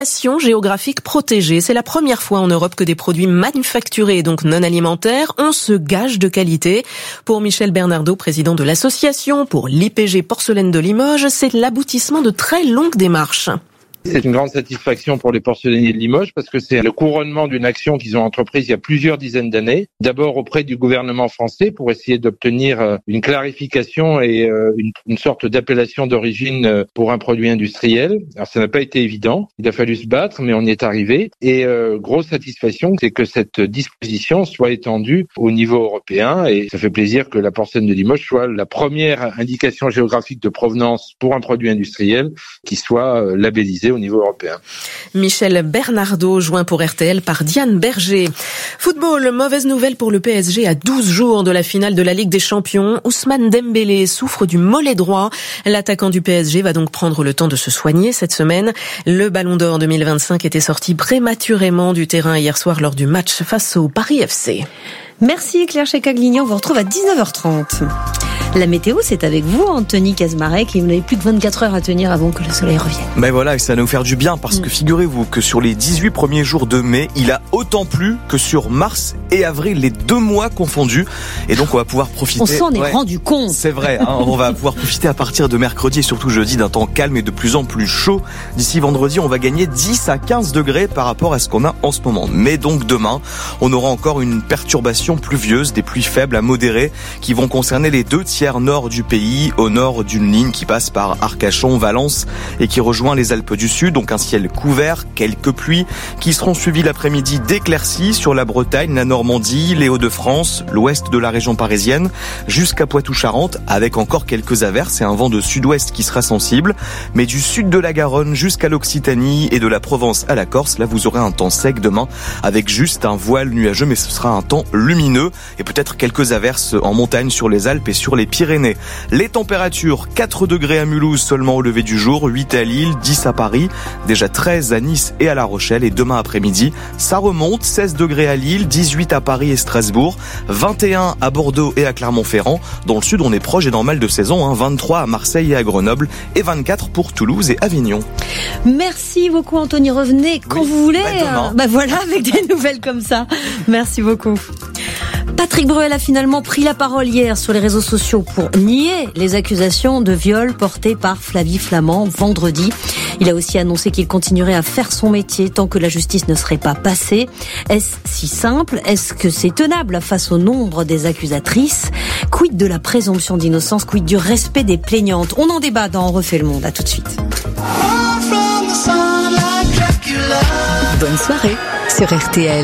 Géographique protégée. C'est la première fois en Europe que des produits manufacturés et donc non alimentaires ont ce gage de qualité. Pour Michel Bernardo, président de l'association pour l'IPG Porcelaine de Limoges, c'est l'aboutissement de très longues démarches. C'est une grande satisfaction pour les porcelainiers de Limoges parce que c'est le couronnement d'une action qu'ils ont entreprise il y a plusieurs dizaines d'années. D'abord auprès du gouvernement français pour essayer d'obtenir une clarification et une sorte d'appellation d'origine pour un produit industriel. Alors ça n'a pas été évident, il a fallu se battre mais on y est arrivé. Et grosse satisfaction, c'est que cette disposition soit étendue au niveau européen et ça fait plaisir que la porcelaine de Limoges soit la première indication géographique de provenance pour un produit industriel qui soit labellisée au niveau européen. Michel Bernardo, joint pour RTL par Diane Berger. Football, mauvaise nouvelle pour le PSG à 12 jours de la finale de la Ligue des Champions. Ousmane Dembélé souffre du mollet droit. L'attaquant du PSG va donc prendre le temps de se soigner cette semaine. Le Ballon d'Or 2025 était sorti prématurément du terrain hier soir lors du match face au Paris FC. Merci Claire Chekaglignan, on vous retrouve à 19h30. La météo, c'est avec vous, Anthony Kazmarek, et vous n'avez plus que 24 heures à tenir avant que le soleil revienne. Ben voilà, et ça va nous faire du bien, parce que figurez-vous que sur les 18 premiers jours de mai, il a autant plu que sur mars et avril, les 2 mois confondus. Et donc on va pouvoir profiter... On s'en est rendu compte. C'est vrai, on va pouvoir profiter à partir de mercredi et surtout jeudi d'un temps calme et de plus en plus chaud. D'ici vendredi, on va gagner 10 à 15 degrés par rapport à ce qu'on a en ce moment. Mais donc demain, on aura encore une perturbation pluvieuse, des pluies faibles à modérées qui vont concerner les 2 tiers nord du pays, au nord d'une ligne qui passe par Arcachon, Valence et qui rejoint les Alpes du Sud. Donc un ciel couvert, quelques pluies qui seront suivies l'après-midi d'éclaircies sur la Bretagne, la Normandie, les Hauts-de-France, l'ouest de la région parisienne, jusqu'à Poitou-Charentes, avec encore quelques averses et un vent de sud-ouest qui sera sensible. Mais du sud de la Garonne jusqu'à l'Occitanie et de la Provence à la Corse, là vous aurez un temps sec demain avec juste un voile nuageux, mais ce sera un temps lumineux et peut-être quelques averses en montagne sur les Alpes et sur les Pyrénées. Les températures, 4 degrés à Mulhouse seulement au lever du jour, 8 à Lille, 10 à Paris, déjà 13 à Nice et à La Rochelle. Et demain après-midi, ça remonte, 16 degrés à Lille, 18 à Paris et Strasbourg, 21 à Bordeaux et à Clermont-Ferrand. Dans le sud, on est proche et normal de saison, 23 à Marseille et à Grenoble et 24 pour Toulouse et Avignon. Merci beaucoup Anthony, revenez quand vous voulez. Voilà, avec des nouvelles comme ça. Merci beaucoup. Patrick Bruel a finalement pris la parole hier sur les réseaux sociaux pour nier les accusations de viol portées par Flavie Flament vendredi. Il a aussi annoncé qu'il continuerait à faire son métier tant que la justice ne serait pas passée. Est-ce si simple ? Est-ce que c'est tenable face au nombre des accusatrices ? Quid de la présomption d'innocence ? Quid du respect des plaignantes ? On en débat dans On refait le monde. À tout de suite. Bonne soirée sur RTL.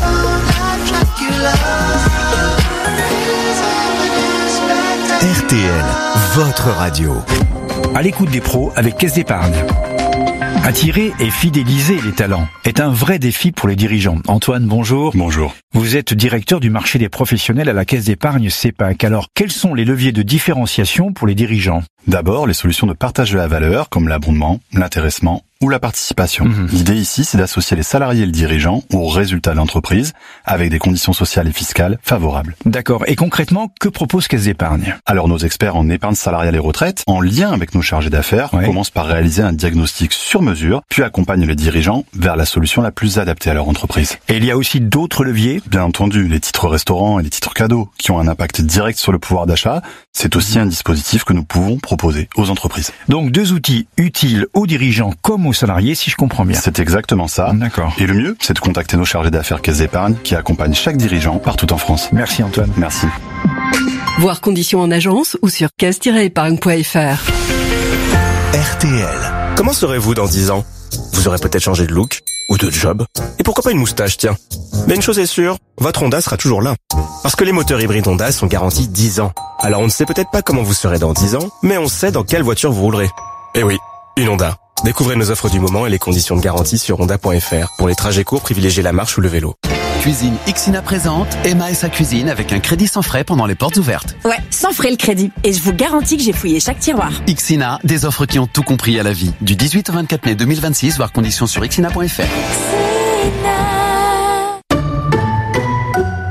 RTL, votre radio. À l'écoute des pros avec Caisse d'Épargne. Attirer et fidéliser les talents est un vrai défi pour les dirigeants. Antoine, bonjour. Bonjour. Vous êtes directeur du marché des professionnels à la Caisse d'Épargne CEPAC. Alors, quels sont les leviers de différenciation pour les dirigeants ? D'abord, les solutions de partage de la valeur, comme l'abondement, l'intéressement ou la participation. L'idée ici, c'est d'associer les salariés et le dirigeant aux résultats de l'entreprise avec des conditions sociales et fiscales favorables. D'accord. Et concrètement, que propose Caisse d'Épargne ? Alors, nos experts en épargne salariale et retraite, en lien avec nos chargés d'affaires, commencent par réaliser un diagnostic sur mesure, puis accompagnent les dirigeants vers la solution la plus adaptée à leur entreprise. Et il y a aussi d'autres leviers ? Bien entendu, les titres restaurants et les titres cadeaux, qui ont un impact direct sur le pouvoir d'achat, c'est aussi un dispositif que nous pouvons proposer aux entreprises. Donc 2 outils utiles aux dirigeants comme aux salariés, si je comprends bien. C'est exactement ça. D'accord. Et le mieux, c'est de contacter nos chargés d'affaires Caisse d'Épargne qui accompagnent chaque dirigeant partout en France. Merci Antoine. Merci. Voir conditions en agence ou sur caisse-épargne.fr. RTL. Comment serez-vous dans 10 ans ? Vous aurez peut-être changé de look ou de job. Et pourquoi pas une moustache, tiens ? Mais une chose est sûre, votre Honda sera toujours là. Parce que les moteurs hybrides Honda sont garantis 10 ans. Alors on ne sait peut-être pas comment vous serez dans 10 ans, mais on sait dans quelle voiture vous roulerez. Eh oui, une Honda. Découvrez nos offres du moment et les conditions de garantie sur honda.fr. Pour les trajets courts, privilégiez la marche ou le vélo. Cuisine Xina présente Emma et sa cuisine avec un crédit sans frais pendant les portes ouvertes. Ouais, sans frais le crédit. Et je vous garantis que j'ai fouillé chaque tiroir. Xina, des offres qui ont tout compris à la vie. Du 18 au 24 mai 2026, voir conditions sur xina.fr.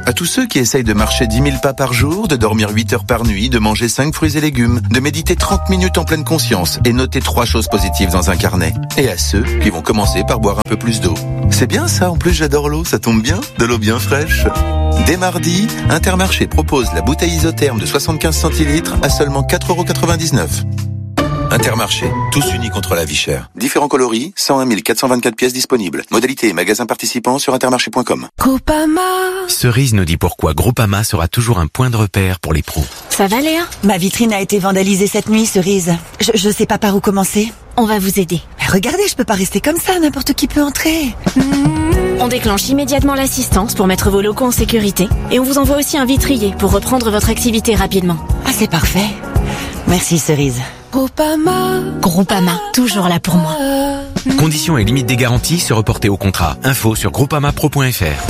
À tous ceux qui essayent de marcher 10 000 pas par jour, de dormir 8 heures par nuit, de manger 5 fruits et légumes, de méditer 30 minutes en pleine conscience et noter 3 choses positives dans un carnet. Et à ceux qui vont commencer par boire un peu plus d'eau. C'est bien ça, en plus j'adore l'eau, ça tombe bien, de l'eau bien fraîche. Dès mardi, Intermarché propose la bouteille isotherme de 75 centilitres à seulement 4,99 €. Intermarché, tous unis contre la vie chère. Différents coloris, 101 424 pièces disponibles. Modalité et magasins participants sur intermarché.com. Groupama. Cerise nous dit pourquoi Groupama sera toujours un point de repère pour les pros. Ça va, Léa? Ma vitrine a été vandalisée cette nuit, Cerise. Je sais pas par où commencer. On va vous aider. Mais regardez, je peux pas rester comme ça, n'importe qui peut entrer. On déclenche immédiatement l'assistance pour mettre vos locaux en sécurité. Et on vous envoie aussi un vitrier pour reprendre votre activité rapidement. Ah, c'est parfait. Merci, Cerise. Groupama, toujours là pour moi. Conditions et limites des garanties se reporter au contrat. Info sur groupamapro.fr.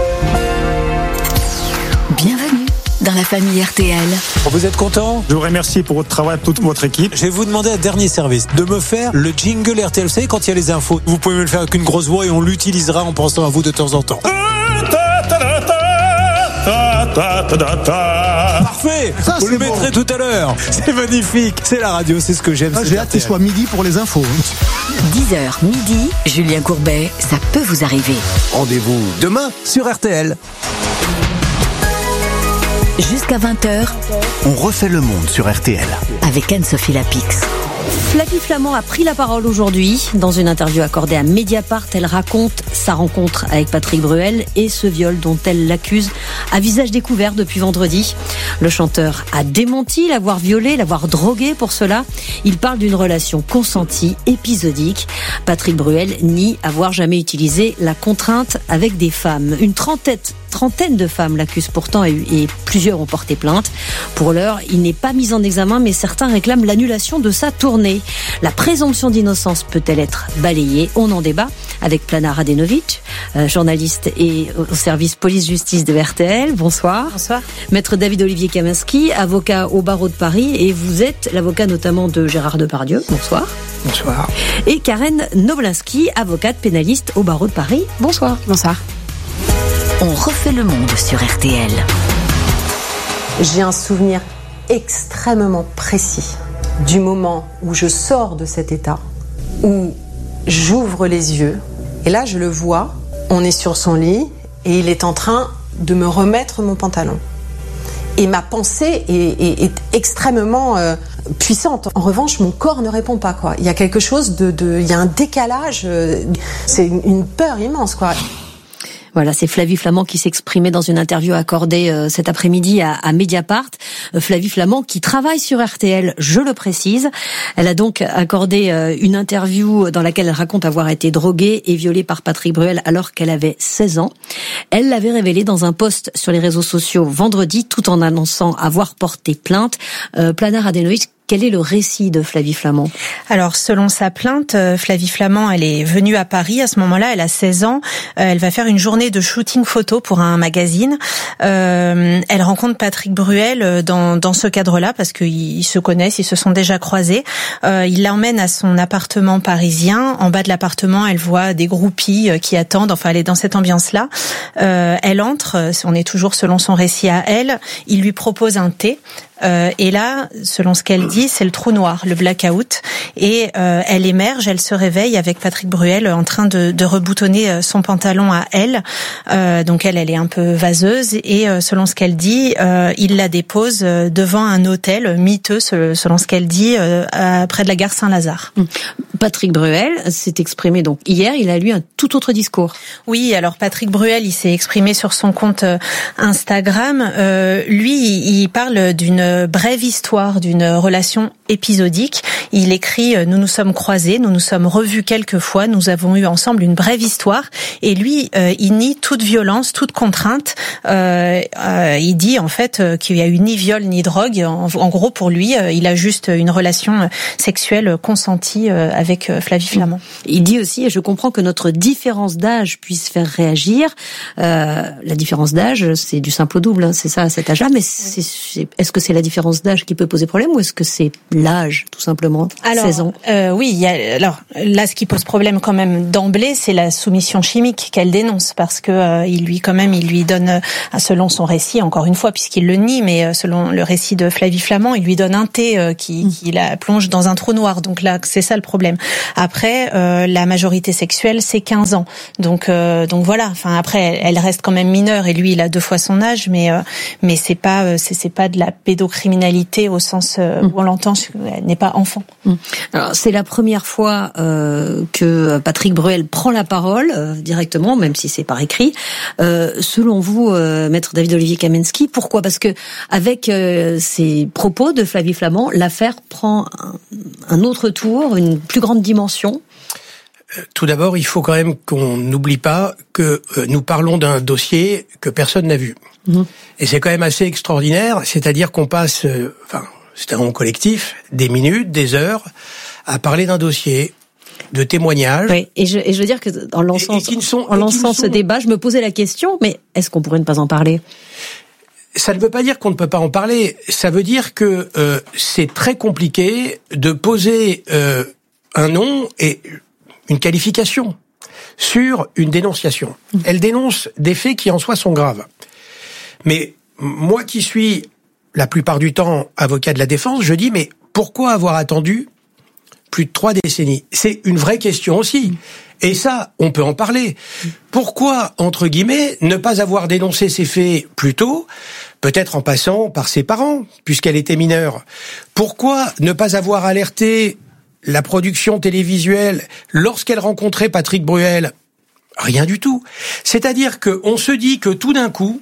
Bienvenue dans la famille RTL. Vous êtes content? Je vous remercie pour votre travail, toute votre équipe. Je vais vous demander un dernier service, de me faire le jingle RTL. Vous savez, quand il y a les infos, vous pouvez me le faire avec une grosse voix et on l'utilisera en pensant à vous de temps en temps. Parfait. Ça, vous le mettrez tout à l'heure. C'est magnifique. C'est la radio, c'est ce que j'aime. J'ai hâte qu'il soit midi pour les infos. 10h midi, Julien Courbet, ça peut vous arriver. Rendez-vous demain sur RTL. Jusqu'à 20h, on refait le monde sur RTL. Avec Anne-Sophie Lapix. Flavie Flament a pris la parole aujourd'hui. Dans une interview accordée à Mediapart, elle raconte sa rencontre avec Patrick Bruel et ce viol dont elle l'accuse à visage découvert depuis vendredi. Le chanteur a démenti l'avoir violé, l'avoir drogué pour cela. Il parle d'une relation consentie, épisodique. Patrick Bruel nie avoir jamais utilisé la contrainte avec des femmes. Une trentaine de femmes l'accusent pourtant et plusieurs ont porté plainte. Pour l'heure, il n'est pas mis en examen, mais certains réclament l'annulation de sa tournée. La présomption d'innocence peut-elle être balayée? On en débat avec Plana Radenovic, journaliste et au service police-justice de RTL. Bonsoir. Bonsoir. Maître David-Olivier Kaminski, avocat au barreau de Paris, et vous êtes l'avocat notamment de Gérard Depardieu. Bonsoir. Bonsoir. Et Karen Noblinski, avocate pénaliste au barreau de Paris. Bonsoir. Bonsoir. On refait le monde sur RTL. J'ai un souvenir extrêmement précis du moment où je sors de cet état, où j'ouvre les yeux, et là je le vois, on est sur son lit, et il est en train de me remettre mon pantalon. Et ma pensée est extrêmement puissante. En revanche, mon corps ne répond pas, quoi. Il y a quelque chose il y a un décalage, c'est une peur immense, quoi. Voilà, c'est Flavie Flament qui s'exprimait dans une interview accordée cet après-midi à Mediapart. Flavie Flament qui travaille sur RTL, je le précise. Elle a donc accordé une interview dans laquelle elle raconte avoir été droguée et violée par Patrick Bruel alors qu'elle avait 16 ans. Elle l'avait révélé dans un post sur les réseaux sociaux vendredi, tout en annonçant avoir porté plainte. Plana Radenovic, quel est le récit de Flavie Flament? Alors, selon sa plainte, Flavie Flament, elle est venue à Paris. À ce moment-là, elle a 16 ans. Elle va faire une journée de shooting photo pour un magazine. Elle rencontre Patrick Bruel dans ce cadre-là parce qu'ils se connaissent, ils se sont déjà croisés. Il l'emmène à son appartement parisien. En bas de l'appartement, elle voit des groupies qui attendent. Enfin, elle est dans cette ambiance-là. Elle entre. On est toujours selon son récit à elle. Il lui propose un thé. Et là, selon ce qu'elle dit, c'est le trou noir, le blackout. Et elle émerge, elle se réveille avec Patrick Bruel en train de reboutonner son pantalon à elle. Donc elle est un peu vaseuse. Et selon ce qu'elle dit, il la dépose devant un hôtel miteux, selon ce qu'elle dit, près de la gare Saint-Lazare. Patrick Bruel s'est exprimé donc hier. Il a lu un tout autre discours. Oui, alors Patrick Bruel, il s'est exprimé sur son compte Instagram. Lui, il parle d'une brève histoire d'une relation épisodique. Il écrit « Nous nous sommes croisés, nous nous sommes revus quelques fois, nous avons eu ensemble une brève histoire ». Et lui, il nie toute violence, toute contrainte. Il dit en fait qu'il n'y a eu ni viol ni drogue. En gros, pour lui, il a juste une relation sexuelle consentie avec Flavie Flament. Il dit aussi, et je comprends que notre différence d'âge puisse faire réagir. La différence d'âge, c'est du simple au double, hein, c'est ça à cet âge-là. Mais est-ce que c'est la différence d'âge qui peut poser problème ou est-ce que c'est l'âge, tout simplement, 16 ans? Oui, alors là, ce qui pose problème quand même d'emblée, c'est la soumission chimique qu'elle dénonce, parce que il lui donne, selon son récit, encore une fois, puisqu'il le nie, mais selon le récit de Flavie Flament, il lui donne un thé qui la plonge dans un trou noir. Donc là, c'est ça le problème. Après, la majorité sexuelle, c'est 15 ans. Donc voilà. Enfin, après, elle reste quand même mineure et lui, il a 2 fois son âge, mais c'est pas de la pédocriminalité au sens où on l'entend. Elle n'est pas enfant. Alors, c'est la première fois que Patrick Bruel prend la parole directement, même si c'est par écrit. Selon vous, maître David-Olivier Kamensky, pourquoi? Parce que avec ces propos de Flavie Flament, l'affaire prend un autre tour, une plus grande dimension. Tout d'abord, il faut quand même qu'on n'oublie pas que nous parlons d'un dossier que personne n'a vu. Et c'est quand même assez extraordinaire, c'est-à-dire qu'on passe, c'est un rond collectif, des minutes, des heures, à parler d'un dossier, de témoignages. Oui, et je veux dire que en lançant ce débat, je me posais la question, mais est-ce qu'on pourrait ne pas en parler? Ça ne veut pas dire qu'on ne peut pas en parler. Ça veut dire que c'est très compliqué de poser un nom et une qualification sur une dénonciation. Elle dénonce des faits qui en soi sont graves. Mais moi qui suis la plupart du temps avocat de la défense, je dis mais pourquoi avoir attendu plus de 3 décennies? C'est une vraie question aussi. Et ça, on peut en parler. Pourquoi, entre guillemets, ne pas avoir dénoncé ces faits plus tôt, peut-être en passant par ses parents, puisqu'elle était mineure? Pourquoi ne pas avoir alerté la production télévisuelle lorsqu'elle rencontrait Patrick Bruel? Rien du tout. C'est-à-dire qu'on se dit que tout d'un coup,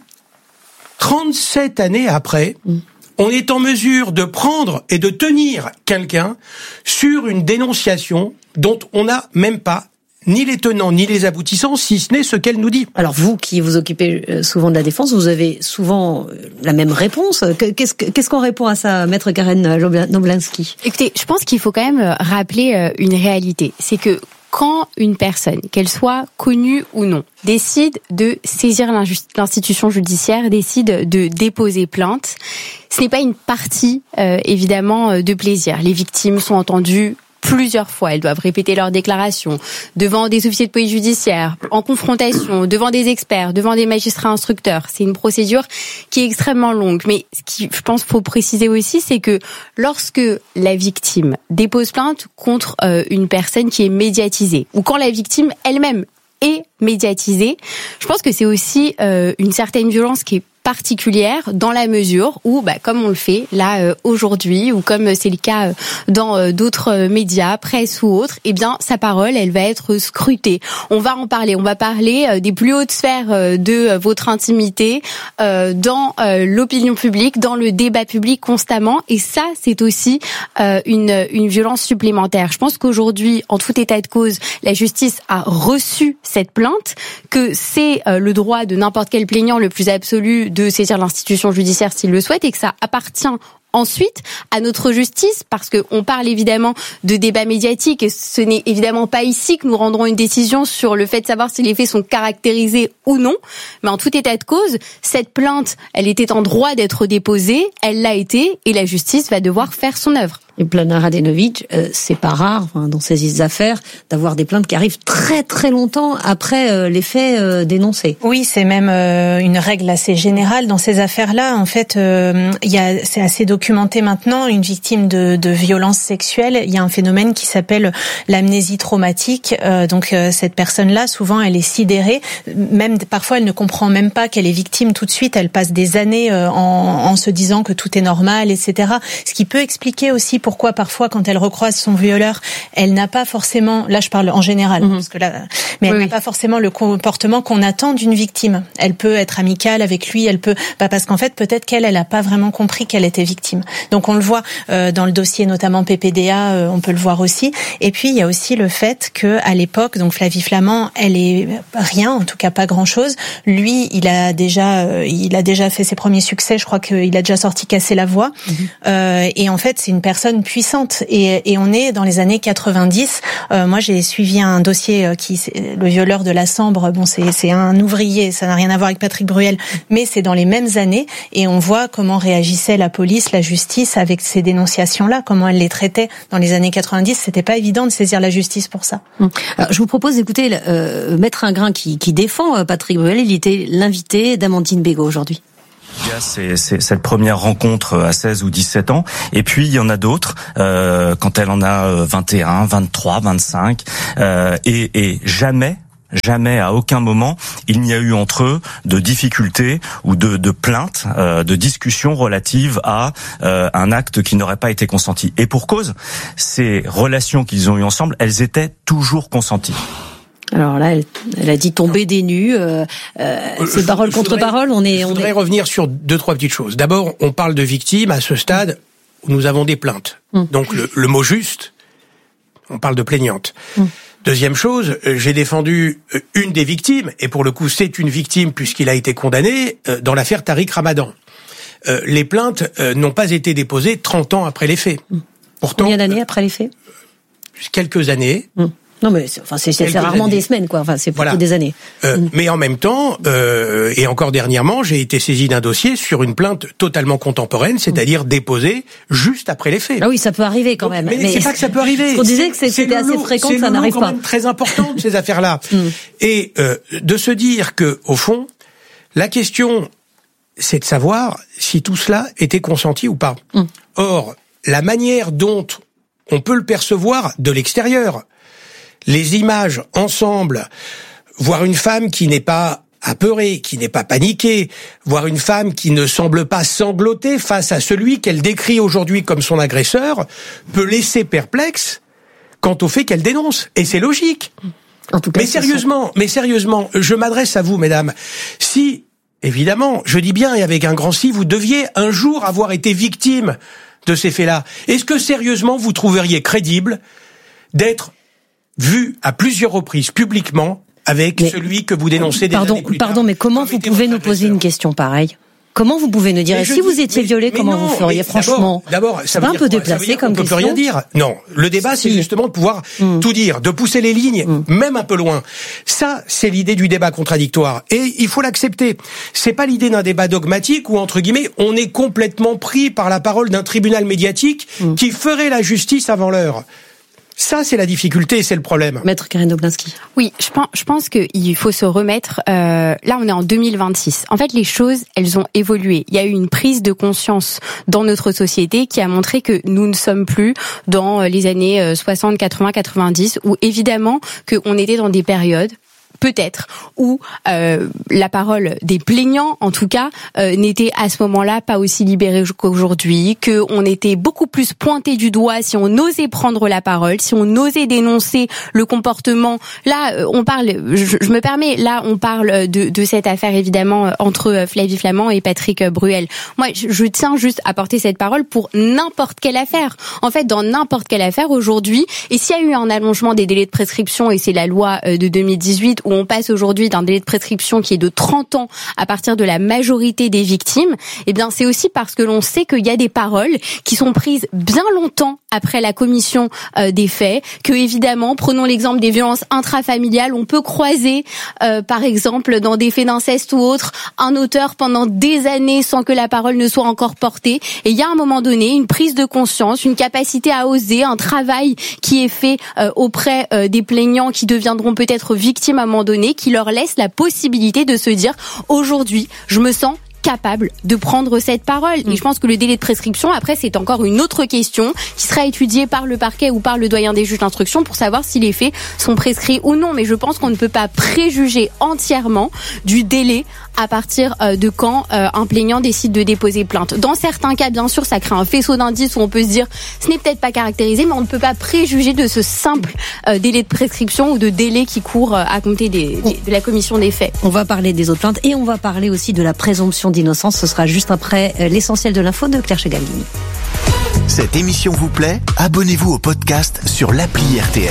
37 années après, on est en mesure de prendre et de tenir quelqu'un sur une dénonciation dont on n'a même pas ni les tenants ni les aboutissants, si ce n'est ce qu'elle nous dit. Alors vous qui vous occupez souvent de la défense, vous avez souvent la même réponse. Qu'est-ce qu'on répond à ça, maître Karen Noblinski? Écoutez, je pense qu'il faut quand même rappeler une réalité. C'est que quand une personne, qu'elle soit connue ou non, décide de saisir l'institution judiciaire, décide de déposer plainte, ce n'est pas une partie, évidemment, de plaisir. Les victimes sont entendues plusieurs fois. Elles doivent répéter leurs déclarations devant des officiers de police judiciaire, en confrontation, devant des experts, devant des magistrats instructeurs. C'est une procédure qui est extrêmement longue. Mais ce qui, je pense, faut préciser aussi, c'est que lorsque la victime dépose plainte contre une personne qui est médiatisée, ou quand la victime elle-même est médiatisée, je pense que c'est aussi une certaine violence qui est particulière dans la mesure où, comme on le fait là aujourd'hui, ou comme c'est le cas dans d'autres médias, presse ou autres, eh bien sa parole, elle va être scrutée. On va en parler. On va parler des plus hautes sphères de votre intimité dans l'opinion publique, dans le débat public constamment. Et ça, c'est aussi une violence supplémentaire. Je pense qu'aujourd'hui, en tout état de cause, la justice a reçu cette plainte, que c'est le droit de n'importe quel plaignant le plus absolu de saisir l'institution judiciaire s'il le souhaite, et que ça appartient ensuite à notre justice, parce que on parle évidemment de débat médiatique et ce n'est évidemment pas ici que nous rendrons une décision sur le fait de savoir si les faits sont caractérisés ou non, mais en tout état de cause, cette plainte, elle était en droit d'être déposée, elle l'a été, et la justice va devoir faire son œuvre. Et Plana Radenovic, c'est pas rare dans ces affaires d'avoir des plaintes qui arrivent très très longtemps après les faits dénoncés. Oui, c'est même une règle assez générale dans ces affaires-là. En fait, c'est assez documenté maintenant. Une victime de violences sexuelles, il y a un phénomène qui s'appelle l'amnésie traumatique. Donc cette personne-là, souvent, elle est sidérée. Même parfois, elle ne comprend même pas qu'elle est victime tout de suite. Elle passe des années en se disant que tout est normal, etc. Ce qui peut expliquer aussi pourquoi parfois quand elle recroise son violeur, elle n'a pas forcément, là je parle en général, parce que là, mais elle n'a pas forcément le comportement qu'on attend d'une victime. Elle peut être amicale avec lui, elle peut, parce qu'en fait peut-être qu'elle n'a pas vraiment compris qu'elle était victime. Donc on le voit dans le dossier notamment PPDA, on peut le voir aussi. Et puis il y a aussi le fait que à l'époque, donc Flavie Flament, elle est rien, en tout cas pas grand chose. Lui, il a déjà fait ses premiers succès. Je crois qu'il a déjà sorti Casser la voix. Et en fait c'est une personne personne puissante et on est dans les années 90. Moi, j'ai suivi un dossier le violeur de la Sambre. Bon, c'est un ouvrier, ça n'a rien à voir avec Patrick Bruel, mais c'est dans les mêmes années et on voit comment réagissait la police, la justice avec ces dénonciations-là, comment elle les traitait dans les années 90. C'était pas évident de saisir la justice pour ça. Alors, je vous propose d'écouter Maître Ingrain qui défend Patrick Bruel. Il était l'invité d'Amandine Bégaud aujourd'hui. Il y a cette première rencontre à 16 ou 17 ans, et puis il y en a d'autres quand elle en a 21, 23, 25, et jamais à aucun moment il n'y a eu entre eux de difficultés ou de plaintes, de discussions relatives à un acte qui n'aurait pas été consenti. Et pour cause, ces relations qu'ils ont eues ensemble, elles étaient toujours consenties. Alors là, elle a dit tomber des nues. C'est parole contre parole. Je voudrais revenir sur 2-3 petites choses. D'abord, on parle de victimes à ce stade où nous avons des plaintes. Donc le mot juste, on parle de plaignante. Deuxième chose, j'ai défendu une des victimes, et pour le coup c'est une victime puisqu'il a été condamné dans l'affaire Tariq Ramadan. Les plaintes n'ont pas été déposées 30 ans après les faits. Pourtant, combien d'années après les faits ? Quelques années. Non, mais c'est rarement des semaines, quoi. Enfin, c'est plutôt des années. Mais en même temps, et encore dernièrement, j'ai été saisi d'un dossier sur une plainte totalement contemporaine, c'est-à-dire déposée juste après les faits. Ah oui, ça peut arriver quand même. Mais c'est pas que ça peut arriver. On disait que c'était assez fréquent que ça n'arrive pas. C'est quand même très important de ces affaires-là. Et de se dire que, au fond, la question, c'est de savoir si tout cela était consenti ou pas. Or, la manière dont on peut le percevoir de l'extérieur, les images ensemble, voir une femme qui n'est pas apeurée, qui n'est pas paniquée, voir une femme qui ne semble pas sangloter face à celui qu'elle décrit aujourd'hui comme son agresseur, peut laisser perplexe quant au fait qu'elle dénonce. Et c'est logique. En tout cas, mais sérieusement, je m'adresse à vous, mesdames. Si, évidemment, je dis bien et avec un grand si, vous deviez un jour avoir été victime de ces faits-là, est-ce que sérieusement vous trouveriez crédible d'être vu à plusieurs reprises publiquement avec celui que vous dénoncez des années plus tard. Pardon, mais comment vous pouvez nous poser une question pareille ? Comment vous pouvez nous dire, et si vous étiez violé, comment vous feriez, franchement? D'abord, ça veut dire un peu déplacé comme question. On ne peut rien dire. Non. Le débat, c'est justement de pouvoir tout dire, de pousser les lignes, même un peu loin. Ça, c'est l'idée du débat contradictoire. Et il faut l'accepter. C'est pas l'idée d'un débat dogmatique où, entre guillemets, on est complètement pris par la parole d'un tribunal médiatique qui ferait la justice avant l'heure. Ça, c'est la difficulté, c'est le problème. Maître Karine Doblinski. Oui, je pense qu'il faut se remettre. Là, on est en 2026. En fait, les choses, elles ont évolué. Il y a eu une prise de conscience dans notre société qui a montré que nous ne sommes plus dans les années 60, 80, 90, où évidemment qu'on était dans des périodes peut-être où la parole des plaignants, en tout cas, n'était à ce moment-là pas aussi libérée qu'aujourd'hui, qu'on était beaucoup plus pointé du doigt si on osait prendre la parole, si on osait dénoncer le comportement. Là, on parle, je me permets, là, on parle de cette affaire évidemment entre Flavie Flament et Patrick Bruel. Moi, je tiens juste à porter cette parole pour n'importe quelle affaire. En fait, dans n'importe quelle affaire aujourd'hui, et s'il y a eu un allongement des délais de prescription, et c'est la loi de 2018 où on passe aujourd'hui d'un délai de prescription qui est de 30 ans à partir de la majorité des victimes, eh bien c'est aussi parce que l'on sait qu'il y a des paroles qui sont prises bien longtemps après la commission des faits, que évidemment, prenons l'exemple des violences intrafamiliales, on peut croiser par exemple dans des faits d'inceste ou autres un auteur pendant des années sans que la parole ne soit encore portée, et il y a à un moment donné une prise de conscience, une capacité à oser, un travail qui est fait auprès des plaignants qui deviendront peut-être victimes à un moment donné, qui leur laisse la possibilité de se dire aujourd'hui je me sens capable de prendre cette parole. Et je pense que le délai de prescription, après, c'est encore une autre question qui sera étudiée par le parquet ou par le doyen des juges d'instruction pour savoir si les faits sont prescrits ou non. Mais je pense qu'on ne peut pas préjuger entièrement du délai à partir de quand un plaignant décide de déposer plainte. Dans certains cas, bien sûr, ça crée un faisceau d'indices où on peut se dire ce n'est peut-être pas caractérisé, mais on ne peut pas préjuger de ce simple délai de prescription ou de délai qui court à compter de la commission des faits. On va parler des autres plaintes et on va parler aussi de la présomption d'innocence. Ce sera juste après l'essentiel de l'info de Claire Chegalini. Cette émission vous plaît ? Abonnez-vous au podcast sur l'appli RTL.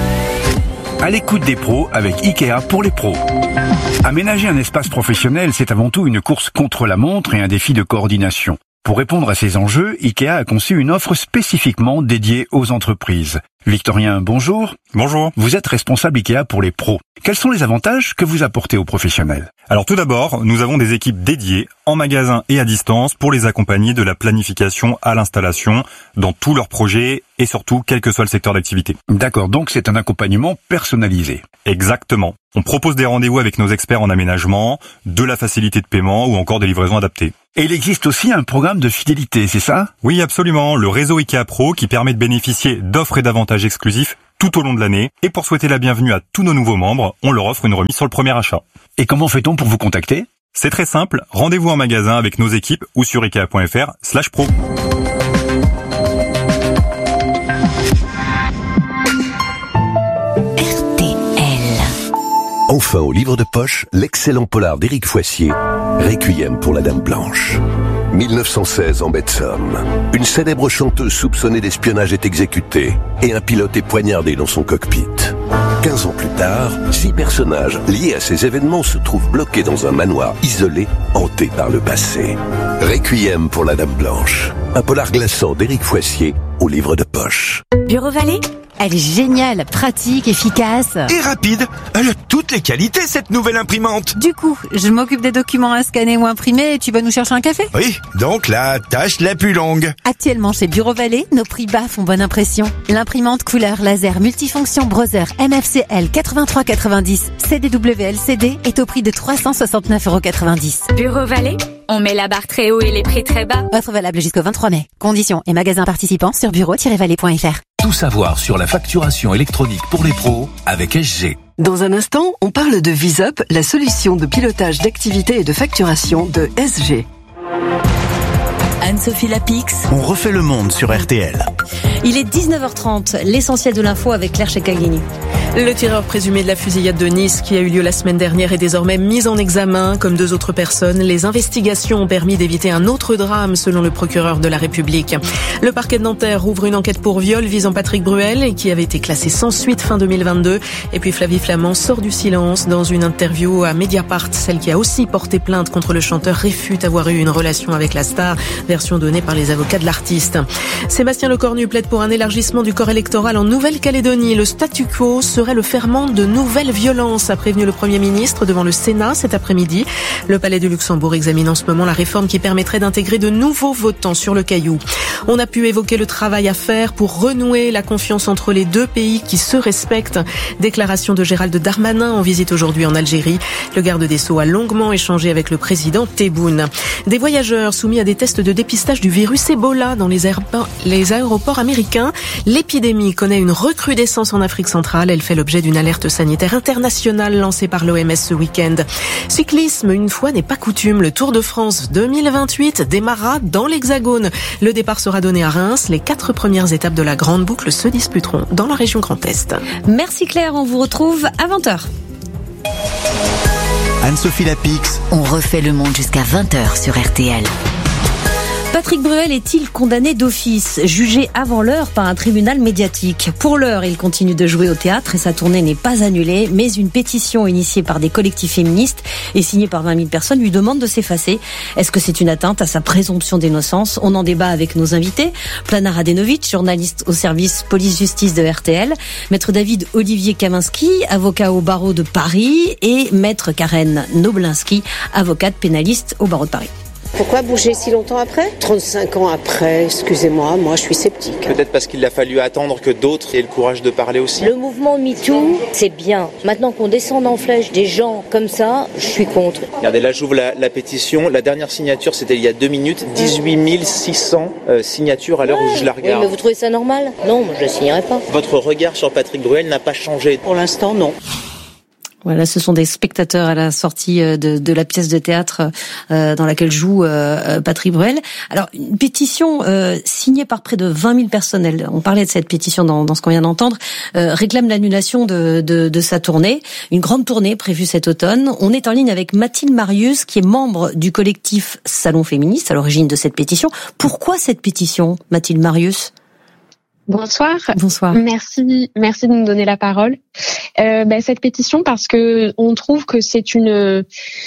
À l'écoute des pros avec Ikea pour les pros. Aménager un espace professionnel, c'est avant tout une course contre la montre et un défi de coordination. Pour répondre à ces enjeux, IKEA a conçu une offre spécifiquement dédiée aux entreprises. Victorien, bonjour. Bonjour. Vous êtes responsable IKEA pour les pros. Quels sont les avantages que vous apportez aux professionnels? Alors tout d'abord, nous avons des équipes dédiées en magasin et à distance pour les accompagner de la planification à l'installation dans tous leurs projets et surtout quel que soit le secteur d'activité. D'accord, donc c'est un accompagnement personnalisé. Exactement. On propose des rendez-vous avec nos experts en aménagement, de la facilité de paiement ou encore des livraisons adaptées. Et il existe aussi un programme de fidélité, c'est ça? Oui, absolument. Le réseau IKEA Pro qui permet de bénéficier d'offres et d'avantages exclusifs tout au long de l'année. Et pour souhaiter la bienvenue à tous nos nouveaux membres, on leur offre une remise sur le premier achat. Et comment fait-on pour vous contacter? C'est très simple. Rendez-vous en magasin avec nos équipes ou sur ikea.fr/pro. Enfin au livre de poche, l'excellent polar d'Éric Foissier, Requiem pour la Dame Blanche. 1916 en Baie-de-Somme. Une célèbre chanteuse soupçonnée d'espionnage est exécutée et un pilote est poignardé dans son cockpit. 15 ans plus tard, 6 personnages liés à ces événements se trouvent bloqués dans un manoir isolé, hanté par le passé. Requiem pour la Dame Blanche. Un polar glaçant d'Éric Foissier au livre de poche. Bureau Vallée ? Elle est géniale, pratique, efficace. Et rapide. Elle a toutes les qualités, cette nouvelle imprimante. Du coup, je m'occupe des documents à scanner ou imprimer et tu vas nous chercher un café ? Oui, donc la tâche la plus longue. Actuellement chez Bureau Vallée, nos prix bas font bonne impression. L'imprimante couleur laser multifonction Brother MFCL 8390 CDW-LCD est au prix de 369,90 €. Bureau Vallée, on met la barre très haut et les prix très bas. Offre valable jusqu'au 23 mai. Conditions et magasins participants sur bureau-vallée.fr. Tout savoir sur la facturation électronique pour les pros avec SG. Dans un instant, on parle de VisUp, la solution de pilotage d'activité et de facturation de SG. Anne-Sophie Lapix. On refait le monde sur RTL. Il est 19h30, l'essentiel de l'info avec Claire Checaglini. Le tireur présumé de la fusillade de Nice qui a eu lieu la semaine dernière est désormais mis en examen comme 2 autres personnes. Les investigations ont permis d'éviter un autre drame selon le procureur de la République. Le parquet de Nanterre ouvre une enquête pour viol visant Patrick Bruel et qui avait été classé sans suite fin 2022. Et puis Flavie Flament sort du silence dans une interview à Mediapart. Celle qui a aussi porté plainte contre le chanteur réfute avoir eu une relation avec la star, version donnée par les avocats de l'artiste. Sébastien Lecornu plaide pour un élargissement du corps électoral en Nouvelle-Calédonie. Le statu quo serait le ferment de nouvelles violences, a prévenu le Premier ministre devant le Sénat cet après-midi. Le Palais du Luxembourg examine en ce moment la réforme qui permettrait d'intégrer de nouveaux votants sur le Caillou. On a pu évoquer le travail à faire pour renouer la confiance entre les deux pays qui se respectent. Déclaration de Gérald Darmanin en visite aujourd'hui en Algérie. Le garde des Sceaux a longuement échangé avec le président Tebboune. Des voyageurs soumis à des tests de dépistage du virus Ebola dans les aéroports américains. L'épidémie connaît une recrudescence en Afrique centrale. Elle fait l'objet d'une alerte sanitaire internationale lancée par l'OMS ce week-end. Cyclisme, une fois n'est pas coutume, le Tour de France 2028 démarrera dans l'Hexagone. Le départ sera donné à Reims. Les 4 premières étapes de la grande boucle se disputeront dans la région Grand Est. Merci Claire, on vous retrouve à 20h. Anne-Sophie Lapix. On refait le monde jusqu'à 20h sur RTL. Patrick Bruel est-il condamné d'office, jugé avant l'heure par un tribunal médiatique? Pour l'heure, il continue de jouer au théâtre et sa tournée n'est pas annulée, mais une pétition initiée par des collectifs féministes et signée par 20 000 personnes lui demande de s'effacer. Est-ce que c'est une atteinte à sa présomption d'innocence? On en débat avec nos invités. Plana Radenovic, journaliste au service police-justice de RTL, maître David Olivier Kaminski, avocat au barreau de Paris, et maître Karen Noblinski, avocate pénaliste au barreau de Paris. Pourquoi bouger si longtemps après ? 35 ans après, excusez-moi, moi je suis sceptique. Peut-être parce qu'il a fallu attendre que d'autres aient le courage de parler aussi. Le mouvement MeToo, c'est bien. Maintenant qu'on descende en flèche des gens comme ça, je suis contre. Regardez, là j'ouvre la pétition. La dernière signature, c'était il y a 2 minutes. 18 600 signatures à l'heure où je la regarde. Oui, mais vous trouvez ça normal ? Non, moi je ne signerai pas. Votre regard sur Patrick Bruel n'a pas changé. Pour l'instant, non. Voilà, ce sont des spectateurs à la sortie de la pièce de théâtre dans laquelle joue Patrick Bruel. Alors, une pétition signée par près de 20 000 personnes, on parlait de cette pétition dans ce qu'on vient d'entendre, réclame l'annulation de sa tournée, une grande tournée prévue cet automne. On est en ligne avec Mathilde Marius, qui est membre du collectif Salon Féministe, à l'origine de cette pétition. Pourquoi cette pétition, Mathilde Marius ? Bonsoir. Bonsoir. Merci de nous donner la parole. Cette pétition, parce que on trouve que c'est une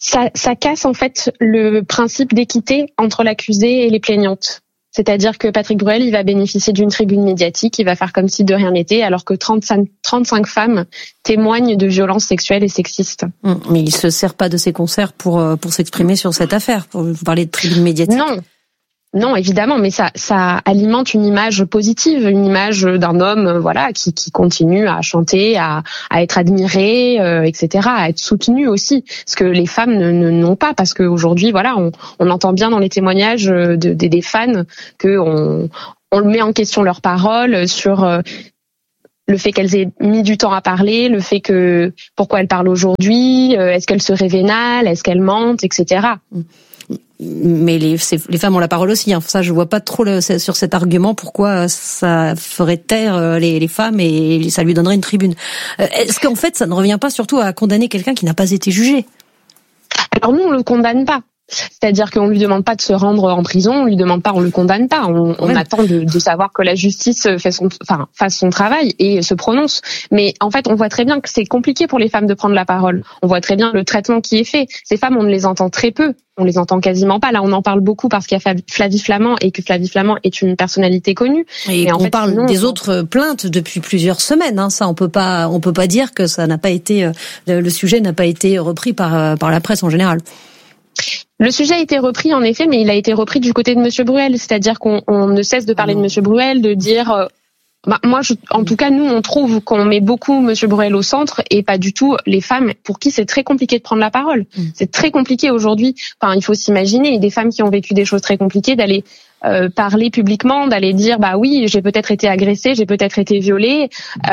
Ça casse en fait le principe d'équité entre l'accusé et les plaignantes. C'est-à-dire que Patrick Bruel, il va bénéficier d'une tribune médiatique, il va faire comme si de rien n'était, alors que 35 femmes témoignent de violences sexuelles et sexistes. Mais il se sert pas de ses concerts pour s'exprimer sur cette affaire, pour vous parler de tribune médiatique. Non, évidemment, mais ça alimente une image positive, une image d'un homme, voilà, qui continue à chanter, à être admiré, etc., à être soutenu aussi, ce que les femmes n'ont pas, parce qu'aujourd'hui, voilà, on entend bien dans les témoignages des fans que on met en question leurs paroles sur le fait qu'elles aient mis du temps à parler, le fait que pourquoi elles parlent aujourd'hui, est-ce qu'elles seraient vénales, est-ce qu'elles mentent, etc. Mais les femmes ont la parole aussi. Ça, je vois pas trop sur cet argument pourquoi ça ferait taire les femmes et ça lui donnerait une tribune. Est-ce qu'en fait, ça ne revient pas surtout à condamner quelqu'un qui n'a pas été jugé? Alors nous, on le condamne pas. C'est-à-dire qu'on lui demande pas de se rendre en prison, on lui demande pas, on le condamne pas. On attend de savoir que la justice fasse son travail et se prononce. Mais en fait, on voit très bien que c'est compliqué pour les femmes de prendre la parole. On voit très bien le traitement qui est fait. Ces femmes, on ne les entend très peu. On les entend quasiment pas. Là, on en parle beaucoup parce qu'il y a Flavie Flament et que Flavie Flament est une personnalité connue. Et on parle des autres plaintes depuis plusieurs semaines. Ça, on peut pas dire que ça n'a pas été, le sujet n'a pas été repris par la presse en général. Le sujet a été repris en effet, mais il a été repris du côté de Monsieur Bruel, c'est-à-dire qu'on ne cesse de parler de Monsieur Bruel, de dire. En tout cas, nous, on trouve qu'on met beaucoup Monsieur Bruel au centre et pas du tout les femmes pour qui c'est très compliqué de prendre la parole. C'est très compliqué aujourd'hui. Enfin, il faut s'imaginer des femmes qui ont vécu des choses très compliquées d'aller parler publiquement, d'aller dire bah oui, j'ai peut-être été agressée, j'ai peut-être été violée.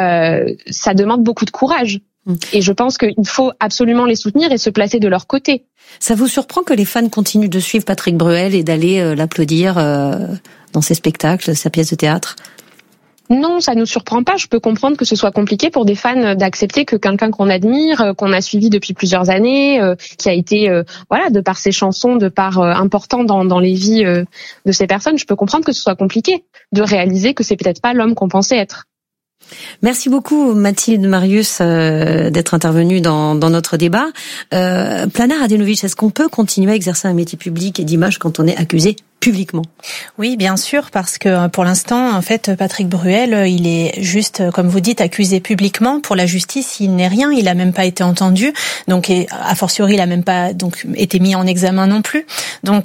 Ça demande beaucoup de courage. Et je pense qu'il faut absolument les soutenir et se placer de leur côté. Ça vous surprend que les fans continuent de suivre Patrick Bruel et d'aller l'applaudir dans ses spectacles, sa pièce de théâtre? Non, ça nous surprend pas. Je peux comprendre que ce soit compliqué pour des fans d'accepter que quelqu'un qu'on admire, qu'on a suivi depuis plusieurs années, qui a été, de par ses chansons, de par important dans les vies de ces personnes, je peux comprendre que ce soit compliqué de réaliser que c'est peut-être pas l'homme qu'on pensait être. Merci beaucoup Mathilde Marius d'être intervenue dans notre débat. Planar Radenovic, est-ce qu'on peut continuer à exercer un métier public et d'image quand on est accusé publiquement? Oui, bien sûr, parce que pour l'instant, en fait, Patrick Bruel, il est juste, comme vous dites, accusé publiquement. Pour la justice, il n'est rien, il a même pas été entendu. Donc, a fortiori, il a même pas été mis en examen non plus. Donc,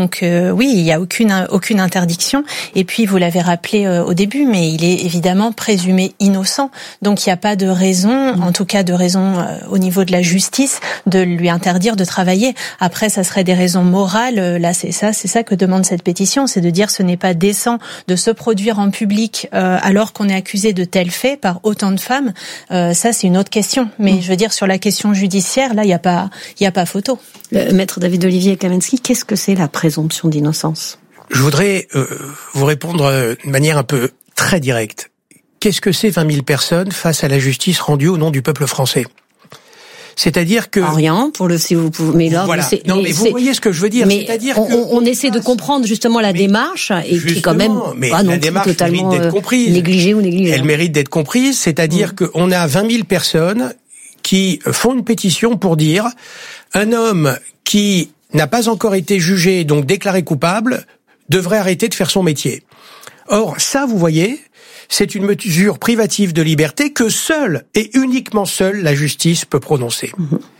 oui, il y a aucune interdiction. Et puis, vous l'avez rappelé au début, mais il est évidemment présumé innocent. Donc, il n'y a pas de raison, en tout cas de raison au niveau de la justice, de lui interdire de travailler. Après, ça serait des raisons morales. Là, c'est ça que demande cette pétition, c'est de dire ce n'est pas décent de se produire en public alors qu'on est accusé de tels faits par autant de femmes. Ça, c'est une autre question. Mais je veux dire, sur la question judiciaire, là, il y a pas photo. Maître David Olivier Kamensky, qu'est-ce que c'est la présomption d'innocence? Je voudrais vous répondre de manière un peu très directe. Qu'est-ce que c'est 20 000 personnes face à la justice rendue au nom du peuple français? C'est-à-dire que rien pour si vous pouvez, mais là voilà. Non, mais vous voyez ce que je veux dire. Mais c'est-à-dire on essaie de comprendre justement la démarche et qui quand même pas non plus totalement négligée ou négligée. Elle mérite d'être comprise. C'est-à-dire qu'on a 20 000 personnes qui font une pétition pour dire un homme qui n'a pas encore été jugé, donc déclaré coupable, devrait arrêter de faire son métier. Or, ça, vous voyez, c'est une mesure privative de liberté que seule et uniquement seule la justice peut prononcer.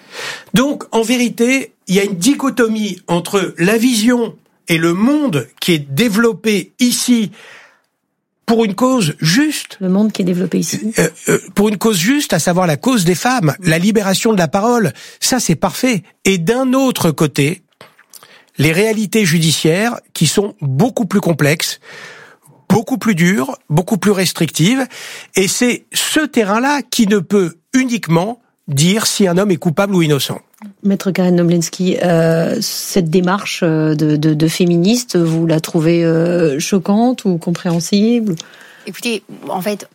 Donc, en vérité, il y a une dichotomie entre la vision et le monde qui est développé ici pour une cause juste. Le monde qui est développé ici. Pour une cause juste, à savoir la cause des femmes, la libération de la parole. Ça, c'est parfait. Et d'un autre côté, les réalités judiciaires qui sont beaucoup plus complexes, beaucoup plus dure, beaucoup plus restrictive, et c'est ce terrain-là qui ne peut uniquement dire si un homme est coupable ou innocent. Maître Karen Nomlensky, cette démarche de féministe, vous la trouvez choquante ou compréhensible? Écoutez, en fait,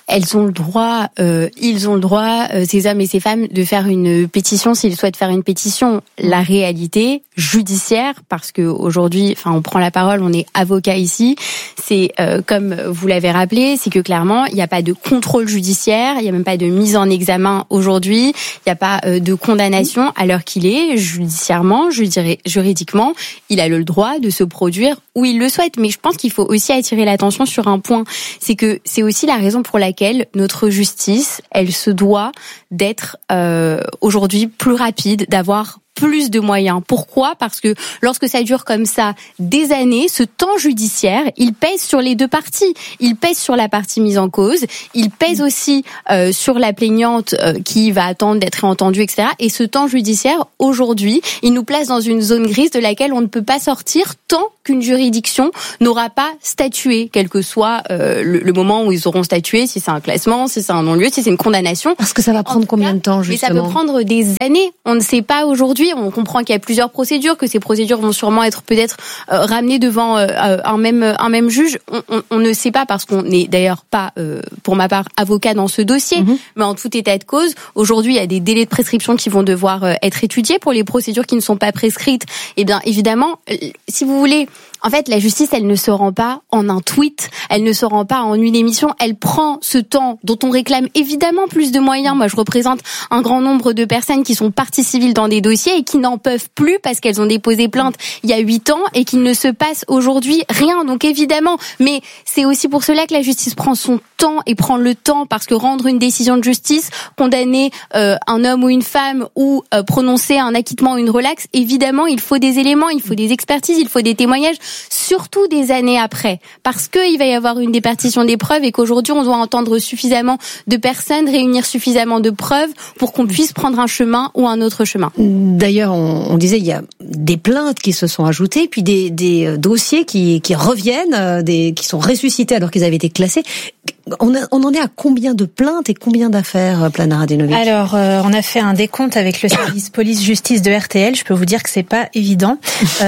Elles ont le droit, ils ont le droit, ces hommes et ces femmes, de faire une pétition s'ils souhaitent faire une pétition. La réalité judiciaire, parce que aujourd'hui, enfin, on prend la parole, on est avocat ici, c'est comme vous l'avez rappelé, c'est que clairement, il n'y a pas de contrôle judiciaire, il n'y a même pas de mise en examen aujourd'hui, il n'y a pas de condamnation, à l'heure qu'il est, judiciairement, je dirais juridiquement, il a le droit de se produire où il le souhaite. Mais je pense qu'il faut aussi attirer l'attention sur un point, c'est que c'est aussi la raison pour laquelle notre justice, elle se doit d'être aujourd'hui plus rapide, d'avoir plus de moyens. Pourquoi ? Parce que lorsque ça dure comme ça des années, ce temps judiciaire, il pèse sur les deux parties. Il pèse sur la partie mise en cause, il pèse aussi sur la plaignante qui va attendre d'être entendue, etc. Et ce temps judiciaire, aujourd'hui, il nous place dans une zone grise de laquelle on ne peut pas sortir tant qu'une juridiction n'aura pas statué, quel que soit le moment où ils auront statué, si c'est un classement, si c'est un non-lieu, si c'est une condamnation. Parce que ça va prendre combien de temps, justement ? Mais ça peut prendre des années. On ne sait pas aujourd'hui. On comprend qu'il y a plusieurs procédures, que ces procédures vont sûrement être peut-être ramenées devant un même juge. On ne sait pas, parce qu'on n'est d'ailleurs pas, pour ma part, avocat dans ce dossier. Mais en tout état de cause, aujourd'hui, il y a des délais de prescription qui vont devoir être étudiés pour les procédures qui ne sont pas prescrites. Et bien, évidemment, si vous voulez, en fait, la justice, elle ne se rend pas en un tweet, elle ne se rend pas en une émission, elle prend ce temps dont on réclame évidemment plus de moyens. Moi, je représente un grand nombre de personnes qui sont parties civiles dans des dossiers et qui n'en peuvent plus parce qu'elles ont déposé plainte il y a 8 ans et qu'il ne se passe aujourd'hui rien. Donc évidemment, mais c'est aussi pour cela que la justice prend son temps et prend le temps, parce que rendre une décision de justice, condamner un homme ou une femme ou prononcer un acquittement ou une relaxe, évidemment, il faut des éléments, il faut des expertises, il faut des témoignages, surtout des années après, parce qu'il va y avoir une départition des preuves et qu'aujourd'hui on doit entendre suffisamment de personnes, réunir suffisamment de preuves pour qu'on puisse prendre un chemin ou un autre chemin. D'ailleurs, on disait, il y a des plaintes qui se sont ajoutées, puis des dossiers qui reviennent, qui sont ressuscités alors qu'ils avaient été classés. On en est à combien de plaintes et combien d'affaires, Plana Radenovic ? Alors, on a fait un décompte avec le service police-justice de RTL. Je peux vous dire que c'est pas évident.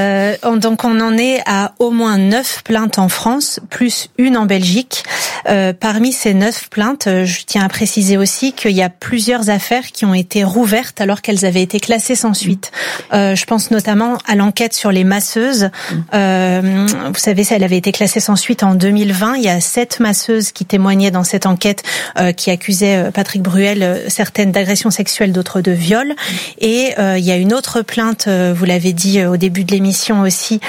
Donc, on en est à au moins 9 plaintes en France, plus une en Belgique. Parmi ces 9 plaintes, je tiens à préciser aussi qu'il y a plusieurs affaires qui ont été rouvertes alors qu'elles avaient été classées sans suite. Je pense notamment à l'enquête sur les masseuses. Vous savez, elle avait été classée sans suite en 2020. Il y a 7 masseuses qui témoignaient dans cette enquête qui accusait Patrick Bruel, certaines d'agressions sexuelles, d'autres de viol. Et il y a une autre plainte, vous l'avez dit au début de l'émission aussi,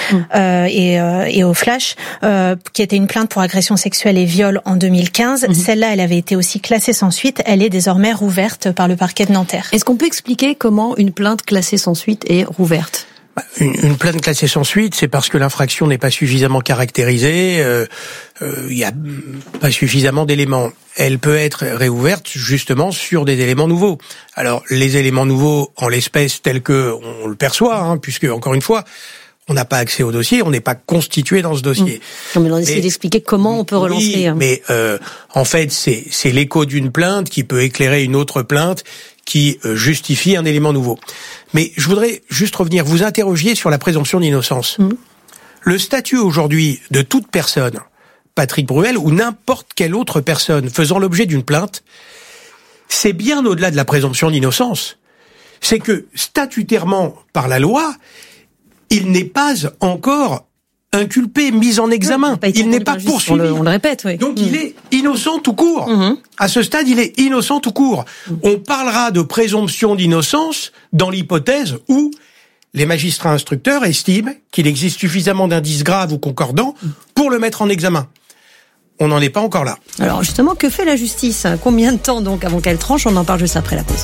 et au Flash, qui était une plainte pour agression sexuelle et viol en 2015. Celle-là, elle avait été aussi classée sans suite. Elle est désormais rouverte par le parquet de Nanterre. Est-ce qu'on peut expliquer comment une plainte classée sans suite est rouverte ? Une plainte classée sans suite, c'est parce que l'infraction n'est pas suffisamment caractérisée, il y a pas suffisamment d'éléments. Elle peut être réouverte justement sur des éléments nouveaux. Alors les éléments nouveaux, en l'espèce tels que on le perçoit, puisque encore une fois, on n'a pas accès au dossier, on n'est pas constitué dans ce dossier. Non, mais on essaie d'expliquer comment on peut relancer. Oui, mais en fait, c'est l'écho d'une plainte qui peut éclairer une autre plainte qui justifie un élément nouveau. Mais je voudrais juste revenir, vous interrogiez sur la présomption d'innocence. Le statut aujourd'hui de toute personne, Patrick Bruel ou n'importe quelle autre personne faisant l'objet d'une plainte, c'est bien au-delà de la présomption d'innocence. C'est que statutairement, par la loi, il n'est pas encore inculpé, mis en examen. Il n'est pas poursuivi. On le répète, oui. Donc il est innocent tout court. À ce stade, il est innocent tout court. On parlera de présomption d'innocence dans l'hypothèse où les magistrats instructeurs estiment qu'il existe suffisamment d'indices graves ou concordants pour le mettre en examen. On n'en est pas encore là. Alors justement, que fait la justice ? Combien de temps donc avant qu'elle tranche ? On en parle juste après la pause.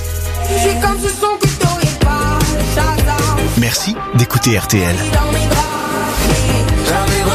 Merci d'écouter RTL.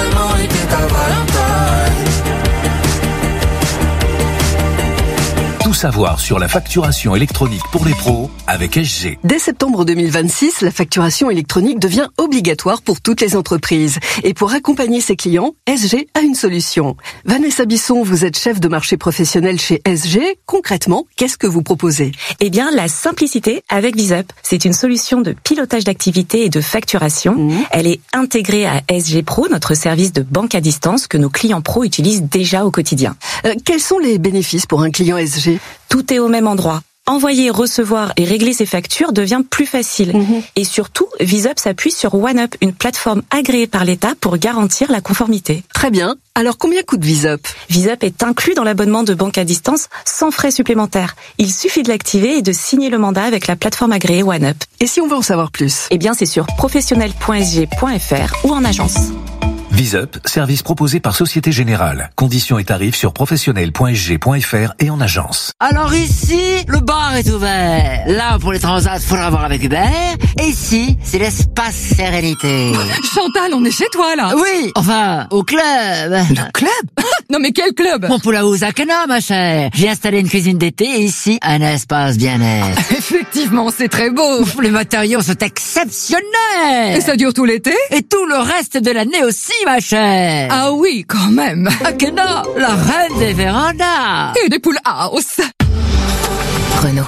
Tous savoir sur la facturation électronique pour les pros avec SG. Dès septembre 2026, la facturation électronique devient obligatoire pour toutes les entreprises. Et pour accompagner ses clients, SG a une solution. Vanessa Bisson, vous êtes chef de marché professionnel chez SG. Concrètement, qu'est-ce que vous proposez ? Eh bien, la simplicité avec VisUp. C'est une solution de pilotage d'activité et de facturation. Elle est intégrée à SG Pro, notre service de banque à distance que nos clients pro utilisent déjà au quotidien. Quels sont les bénéfices pour un client SG ? Tout est au même endroit. Envoyer, recevoir et régler ses factures devient plus facile. Et surtout, VisUp s'appuie sur OneUp, une plateforme agréée par l'État pour garantir la conformité. Très bien. Alors combien coûte VisUp ? VisUp est inclus dans l'abonnement de banque à distance sans frais supplémentaires. Il suffit de l'activer et de signer le mandat avec la plateforme agréée OneUp. Et si on veut en savoir plus ? Eh bien, c'est sur professionnel.sg.fr ou en agence. VisUp, service proposé par Société Générale. Conditions et tarifs sur professionnel.sg.fr et en agence. Alors ici, le bar est ouvert. Là, pour les transats, faudra voir avec Hubert. Et ici, c'est l'espace sérénité. Chantal, on est chez toi, là. Oui, enfin, au club. Le club ? Non mais quel club ? Mon Poulaouz Akena, ma chère. J'ai installé une cuisine d'été et ici, un espace bien-être. Effectivement, c'est très beau. Les matériaux sont exceptionnels. Et ça dure tout l'été ? Et tout le reste de l'année aussi, ma chère. Ah oui, quand même. Akena, la reine des vérandas. Et des poules house. Renault.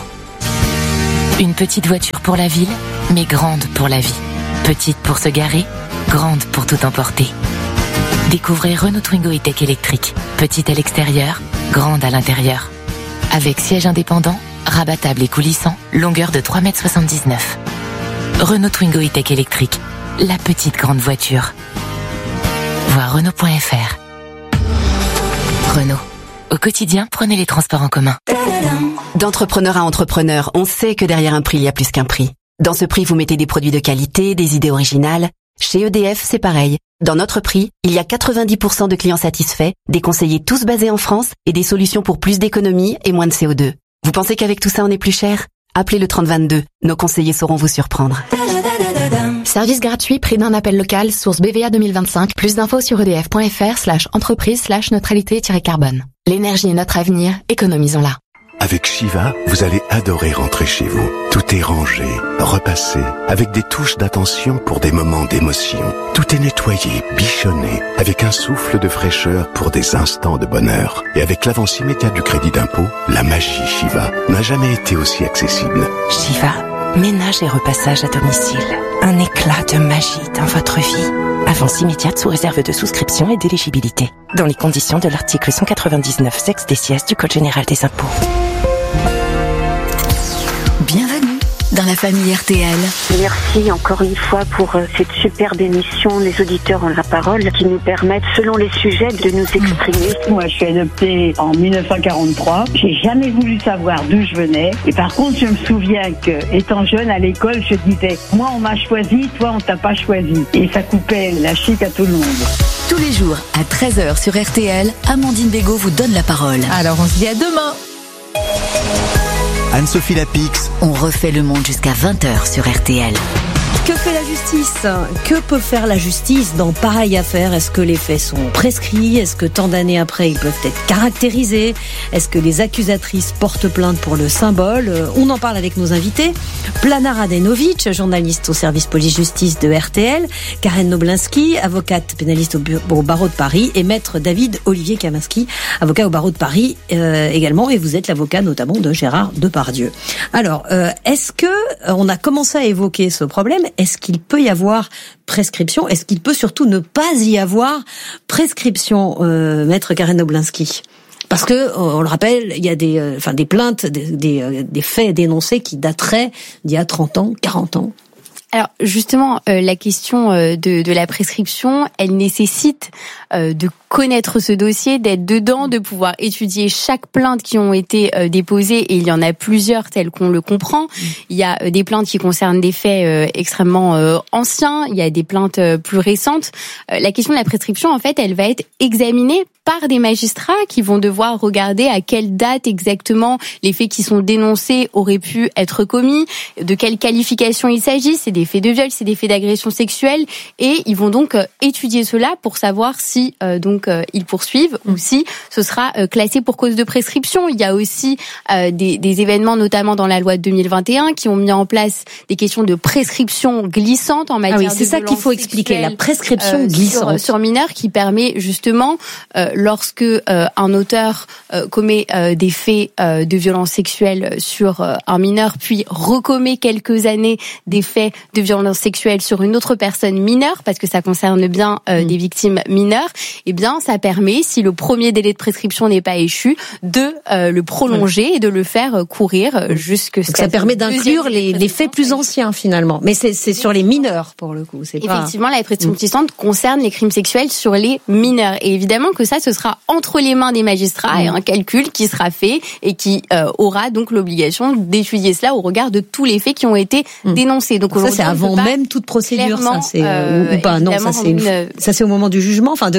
Une petite voiture pour la ville, mais grande pour la vie. Petite pour se garer, grande pour tout emporter. Découvrez Renault Twingo E-Tech électrique. Petite à l'extérieur, grande à l'intérieur. Avec siège indépendant, rabattable et coulissant, longueur de 3,79 m. Renault Twingo E-Tech électrique. La petite grande voiture. Voir Renault.fr. Renault. Au quotidien, prenez les transports en commun. D'entrepreneur à entrepreneur, on sait que derrière un prix, il y a plus qu'un prix. Dans ce prix, vous mettez des produits de qualité, des idées originales. Chez EDF, c'est pareil. Dans notre prix, il y a 90% de clients satisfaits, des conseillers tous basés en France et des solutions pour plus d'économie et moins de CO2. Vous pensez qu'avec tout ça, on est plus cher ? Appelez le 3022. Nos conseillers sauront vous surprendre. Service gratuit, prix d'un appel local, source BVA 2025. Plus d'infos sur edf.fr/entreprise/neutralité-carbone. L'énergie est notre avenir, économisons-la. Avec Shiva, vous allez adorer rentrer chez vous. Tout est rangé, repassé, avec des touches d'attention pour des moments d'émotion. Tout est nettoyé, bichonné, avec un souffle de fraîcheur pour des instants de bonheur. Et avec l'avance immédiate du crédit d'impôt, la magie Shiva n'a jamais été aussi accessible. Shiva, ménage et repassage à domicile. Un éclat de magie dans votre vie. Avance immédiate sous réserve de souscription et d'éligibilité. Dans les conditions de l'article 199 sexe des sièges du Code général des impôts. Bienvenue dans la famille RTL. Merci encore une fois pour cette superbe émission. Les auditeurs ont la parole qui nous permettent, selon les sujets, de nous exprimer. Moi, je suis adoptée en 1943. J'ai jamais voulu savoir d'où je venais. Et par contre, je me souviens que, étant jeune à l'école, je disais, moi, on m'a choisi, toi, on t'a pas choisi. Et ça coupait la chic à tout le monde. Tous les jours, à 13h sur RTL, Amandine Bégaud vous donne la parole. Alors, on se dit à demain. Anne-Sophie Lapix. On refait le monde jusqu'à 20h sur RTL. Que fait la justice ? Que peut faire la justice dans pareille affaire ? Est-ce que les faits sont prescrits ? Est-ce que tant d'années après, ils peuvent être caractérisés ? Est-ce que les accusatrices portent plainte pour le symbole ? On en parle avec nos invités. Plana Radenovic, journaliste au service police-justice de RTL. Karen Noblinski, avocate pénaliste au barreau de Paris. Et maître David Olivier Kaminski, avocat au barreau de Paris également. Et vous êtes l'avocat notamment de Gérard Depardieu. Alors, est-ce que on a commencé à évoquer ce problème ? Est-ce qu'il peut y avoir prescription ? Est-ce qu'il peut surtout ne pas y avoir prescription, maître Karen Noblinski ? Parce que, on le rappelle, il y a des plaintes, des faits dénoncés qui dateraient d'il y a 30 ans, 40 ans. Alors justement, la question de la prescription, elle nécessite de connaître ce dossier, d'être dedans, de pouvoir étudier chaque plainte qui ont été déposées, et il y en a plusieurs telles qu'on le comprend. Il y a des plaintes qui concernent des faits extrêmement anciens, il y a des plaintes plus récentes. La question de la prescription, en fait, elle va être examinée par des magistrats qui vont devoir regarder à quelle date exactement les faits qui sont dénoncés auraient pu être commis, de quelle qualification il s'agit, c'est des faits de viol, c'est des faits d'agression sexuelle, et ils vont donc étudier cela pour savoir si donc donc ils poursuivent, ou si ce sera classé pour cause de prescription. Il y a aussi des événements, notamment dans la loi de 2021, qui ont mis en place des questions de prescription glissante en matière de violence sexuelle. C'est ça qu'il faut expliquer, la prescription glissante sur mineurs, qui permet justement, lorsque un auteur commet des faits de violence sexuelle sur un mineur, puis recommet quelques années des faits de violence sexuelle sur une autre personne mineure, parce que ça concerne bien des victimes mineures, eh bien ça permet, si le premier délai de prescription n'est pas échu, de le prolonger et de le faire courir jusqu'à... Ça permet d'inclure les faits plus anciens finalement, mais c'est sur les mineurs pour le coup. Effectivement, la prescription glissante concerne les crimes sexuels sur les mineurs, et évidemment que ça, ce sera entre les mains des magistrats et un calcul qui sera fait et qui aura donc l'obligation d'étudier cela au regard de tous les faits qui ont été dénoncés. Donc ça, c'est avant même toute procédure, ça, c'est ou pas. Non, ça c'est au moment du jugement, enfin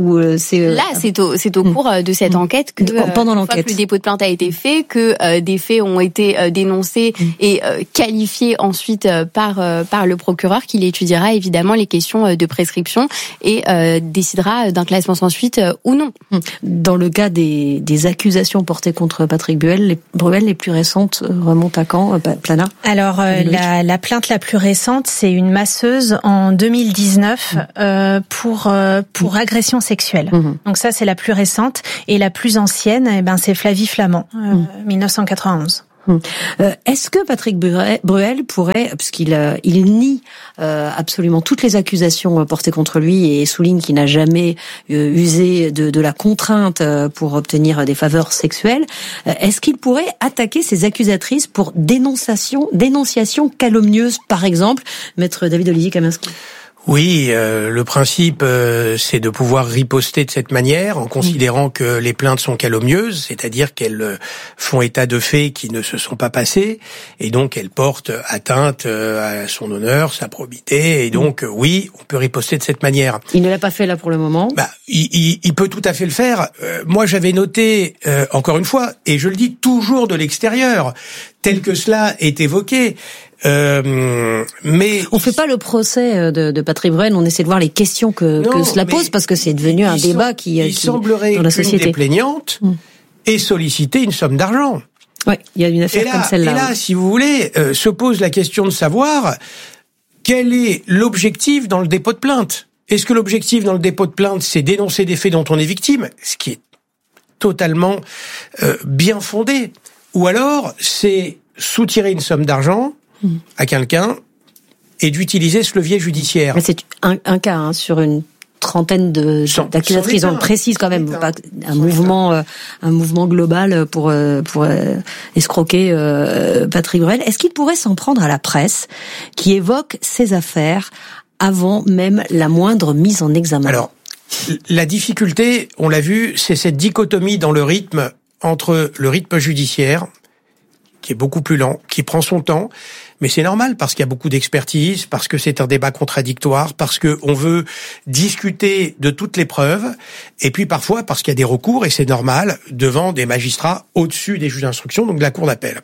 là, c'est au cours de cette enquête que pendant l'enquête, que le dépôt de plainte a été fait, que des faits ont été dénoncés et qualifiés ensuite par le procureur, qui étudiera évidemment les questions de prescription et décidera d'un classement sans suite ou non. Dans le cas des accusations portées contre Patrick Bruel, les plus récentes remontent à quand, Plana? Alors la plainte la plus récente, c'est une masseuse en 2019 pour agression sexuelle. Donc ça, c'est la plus récente, et la plus ancienne, c'est Flavie Flament, 1991. Est-ce que Patrick Bruel pourrait, puisqu'il nie absolument toutes les accusations portées contre lui et souligne qu'il n'a jamais usé de la contrainte pour obtenir des faveurs sexuelles, est-ce qu'il pourrait attaquer ses accusatrices pour dénonciation calomnieuse, par exemple? Maître David Olivier Kaminski. Oui, le principe, c'est de pouvoir riposter de cette manière, en considérant que les plaintes sont calomnieuses, c'est-à-dire qu'elles font état de faits qui ne se sont pas passés, et donc elles portent atteinte à son honneur, sa probité, et donc oui, on peut riposter de cette manière. Il ne l'a pas fait là pour le moment. Il peut tout à fait le faire. Moi, j'avais noté, encore une fois, et je le dis toujours de l'extérieur, tel que cela est évoqué. Mais on fait pas le procès de Patrick Bruel, on essaie de voir les questions que cela pose, parce que c'est devenu un débat qui semblerait dans la société. Qu'une des plaignantes ait sollicité une somme d'argent. Oui, il y a une affaire comme celle-là. Et là, si vous voulez, se pose la question de savoir quel est l'objectif dans le dépôt de plainte. Est-ce que l'objectif dans le dépôt de plainte, c'est d'énoncer des faits dont on est victime, ce qui est totalement bien fondé, ou alors c'est soutirer une somme d'argent à quelqu'un et d'utiliser ce levier judiciaire. Mais c'est un cas sur une trentaine d'accusatrices. On précise quand même, pas un mouvement global pour escroquer Patrick Bruel. Est-ce qu'il pourrait s'en prendre à la presse qui évoque ces affaires avant même la moindre mise en examen? Alors, la difficulté, on l'a vu, c'est cette dichotomie dans le rythme entre le rythme judiciaire, qui est beaucoup plus lent, qui prend son temps, mais c'est normal parce qu'il y a beaucoup d'expertise, parce que c'est un débat contradictoire, parce que on veut discuter de toutes les preuves, et puis parfois parce qu'il y a des recours, et c'est normal, devant des magistrats au-dessus des juges d'instruction, donc de la cour d'appel.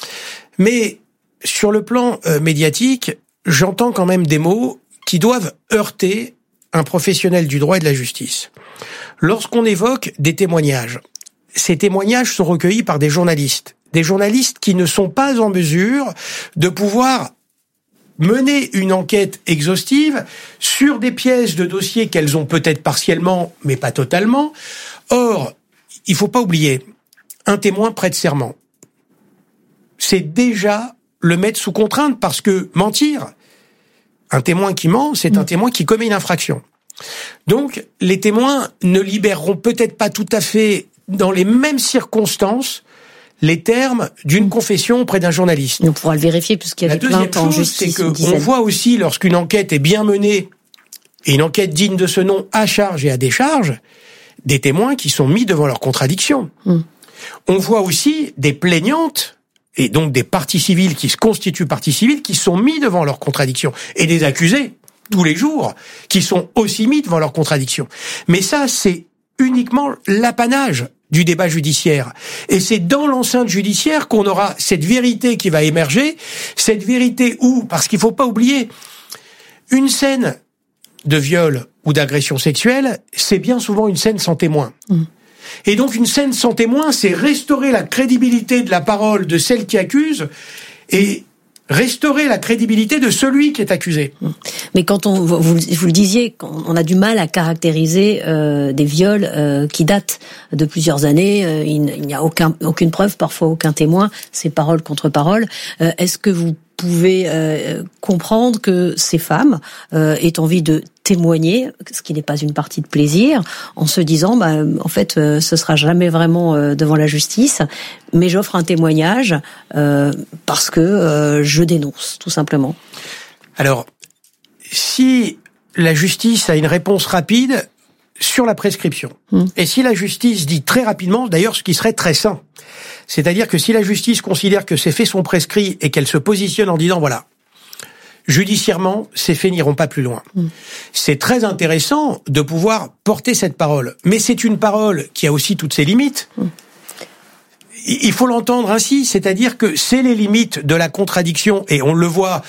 Mais sur le plan médiatique, j'entends quand même des mots qui doivent heurter un professionnel du droit et de la justice. Lorsqu'on évoque des témoignages, ces témoignages sont recueillis par des journalistes qui ne sont pas en mesure de pouvoir mener une enquête exhaustive sur des pièces de dossier qu'elles ont peut-être partiellement, mais pas totalement. Or, il faut pas oublier, un témoin prête serment. C'est déjà le mettre sous contrainte, parce que mentir, un témoin qui ment, c'est un témoin qui commet une infraction. Donc, les témoins ne libéreront peut-être pas tout à fait dans les mêmes circonstances les termes d'une confession auprès d'un journaliste. On pourra le vérifier puisqu'il y a des plaintes en justice. La deuxième chose, c'est qu'on voit aussi, lorsqu'une enquête est bien menée, et une enquête digne de ce nom à charge et à décharge, des témoins qui sont mis devant leurs contradictions. On voit aussi des plaignantes, et donc des parties civiles qui se constituent parties civiles, qui sont mis devant leurs contradictions, et des accusés, tous les jours, qui sont aussi mis devant leurs contradictions. Mais ça, c'est uniquement l'apanage du débat judiciaire. Et c'est dans l'enceinte judiciaire qu'on aura cette vérité qui va émerger, cette vérité où, parce qu'il faut pas oublier, une scène de viol ou d'agression sexuelle, c'est bien souvent une scène sans témoin. Et donc une scène sans témoin, c'est restaurer la crédibilité de la parole de celle qui accuse et restaurer la crédibilité de celui qui est accusé. Mais quand vous le disiez, on a du mal à caractériser des viols qui datent de plusieurs années. Il n'y a aucune preuve, parfois aucun témoin. C'est parole contre parole. Est-ce que vous pouvez comprendre que ces femmes aient envie de témoigner, ce qui n'est pas une partie de plaisir, en se disant, en fait, ce sera jamais vraiment devant la justice, mais j'offre un témoignage parce que je dénonce, tout simplement. Alors, si la justice a une réponse rapide sur la prescription, et si la justice dit très rapidement, d'ailleurs, ce qui serait très sain, c'est-à-dire que si la justice considère que ces faits sont prescrits et qu'elle se positionne en disant, voilà, judiciairement, ces faits n'iront pas plus loin. C'est très intéressant de pouvoir porter cette parole. Mais c'est une parole qui a aussi toutes ses limites. Il faut l'entendre ainsi, c'est-à-dire que c'est les limites de la contradiction, et on le voit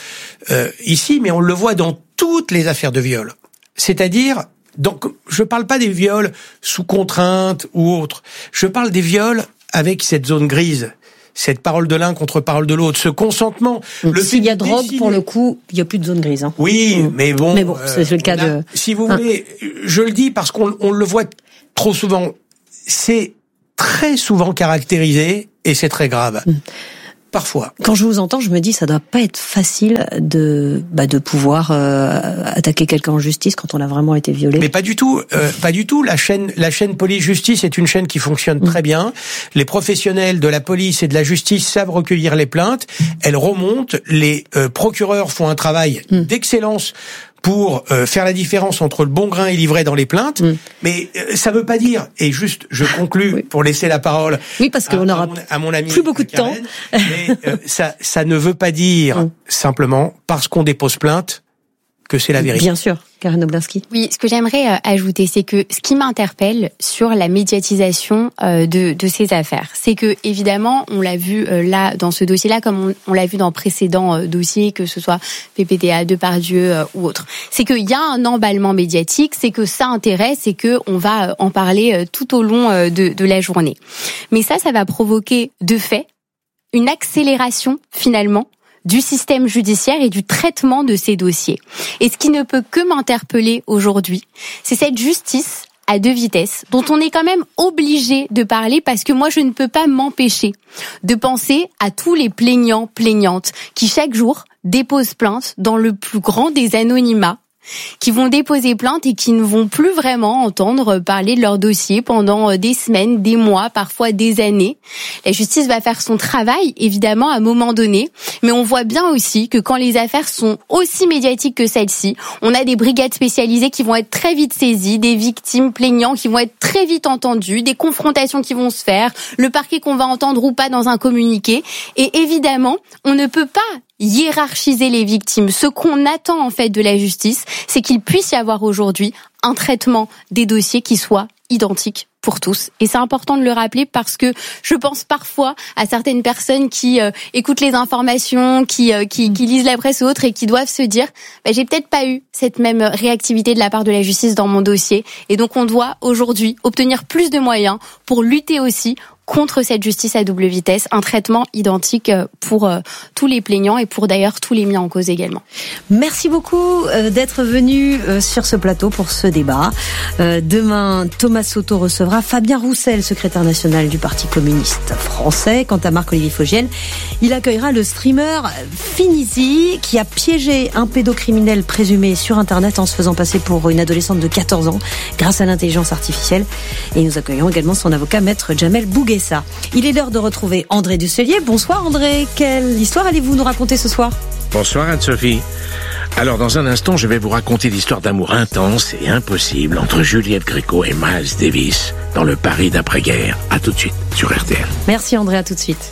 ici, mais on le voit dans toutes les affaires de viol. C'est-à-dire, donc, je parle pas des viols sous contrainte ou autre, je parle des viols avec cette zone grise. Cette parole de l'un contre parole de l'autre, ce consentement. S'il y a drogue, pour le coup, il y a plus de zone grise. Hein. Oui, mais bon, c'est le cas de. Si vous voulez, je le dis parce qu'on le voit trop souvent. C'est très souvent caractérisé et c'est très grave. Parfois. Quand je vous entends, je me dis ça doit pas être facile de pouvoir attaquer quelqu'un en justice quand on a vraiment été violé. Mais pas du tout, pas du tout. La chaîne police-justice est une chaîne qui fonctionne très bien. Les professionnels de la police et de la justice savent recueillir les plaintes. Elles remontent. Les procureurs font un travail d'excellence pour faire la différence entre le bon grain et l'ivraie dans les plaintes, mais ça veut pas dire, et juste je conclus pour laisser la parole parce qu'on aura à mon ami plus beaucoup de Karen, temps, mais ça ne veut pas dire simplement parce qu'on dépose plainte que c'est la vérité. Bien sûr, Karen Oblinski. Oui, ce que j'aimerais ajouter, c'est que ce qui m'interpelle sur la médiatisation de ces affaires, c'est que évidemment, on l'a vu là dans ce dossier-là, comme on l'a vu dans précédents dossiers, que ce soit PPDA, Depardieu ou autre, c'est qu'il y a un emballement médiatique, c'est que ça intéresse et que on va en parler tout au long de la journée. Mais ça va provoquer de fait une accélération finalement du système judiciaire et du traitement de ces dossiers. Et ce qui ne peut que m'interpeller aujourd'hui, c'est cette justice à deux vitesses, dont on est quand même obligé de parler parce que moi je ne peux pas m'empêcher de penser à tous les plaignants, plaignantes qui chaque jour déposent plainte dans le plus grand des anonymats, qui vont déposer plainte et qui ne vont plus vraiment entendre parler de leur dossier pendant des semaines, des mois, parfois des années. La justice va faire son travail, évidemment, à un moment donné, mais on voit bien aussi que quand les affaires sont aussi médiatiques que celle-ci, on a des brigades spécialisées qui vont être très vite saisies, des victimes plaignants qui vont être très vite entendues, des confrontations qui vont se faire, le parquet qu'on va entendre ou pas dans un communiqué, et évidemment, on ne peut pas hiérarchiser les victimes. Ce qu'on attend en fait de la justice, c'est qu'il puisse y avoir aujourd'hui un traitement des dossiers qui soit identique pour tous. Et c'est important de le rappeler parce que je pense parfois à certaines personnes qui écoutent les informations, qui lisent la presse ou autre et qui doivent se dire j'ai peut-être pas eu cette même réactivité de la part de la justice dans mon dossier. Et donc on doit aujourd'hui obtenir plus de moyens pour lutter aussi contre cette justice à double vitesse, un traitement identique pour tous les plaignants et pour d'ailleurs tous les mis en cause également. Merci beaucoup d'être venu sur ce plateau pour ce débat. Demain, Thomas Soto recevra Fabien Roussel, secrétaire national du Parti communiste français. Quant à Marc-Olivier Fogiel, il accueillera le streamer Finizzi qui a piégé un pédocriminel présumé sur Internet en se faisant passer pour une adolescente de 14 ans grâce à l'intelligence artificielle. Et nous accueillons également son avocat, maître Jamel Bouguessa. Il est l'heure de retrouver André Dusselier. Bonsoir André, quelle histoire allez-vous nous raconter ce soir ? Bonsoir Anne-Sophie. Alors dans un instant, je vais vous raconter l'histoire d'amour intense et impossible entre Juliette Gréco et Miles Davis dans le Paris d'après-guerre. À tout de suite sur RTL. Merci André, à tout de suite.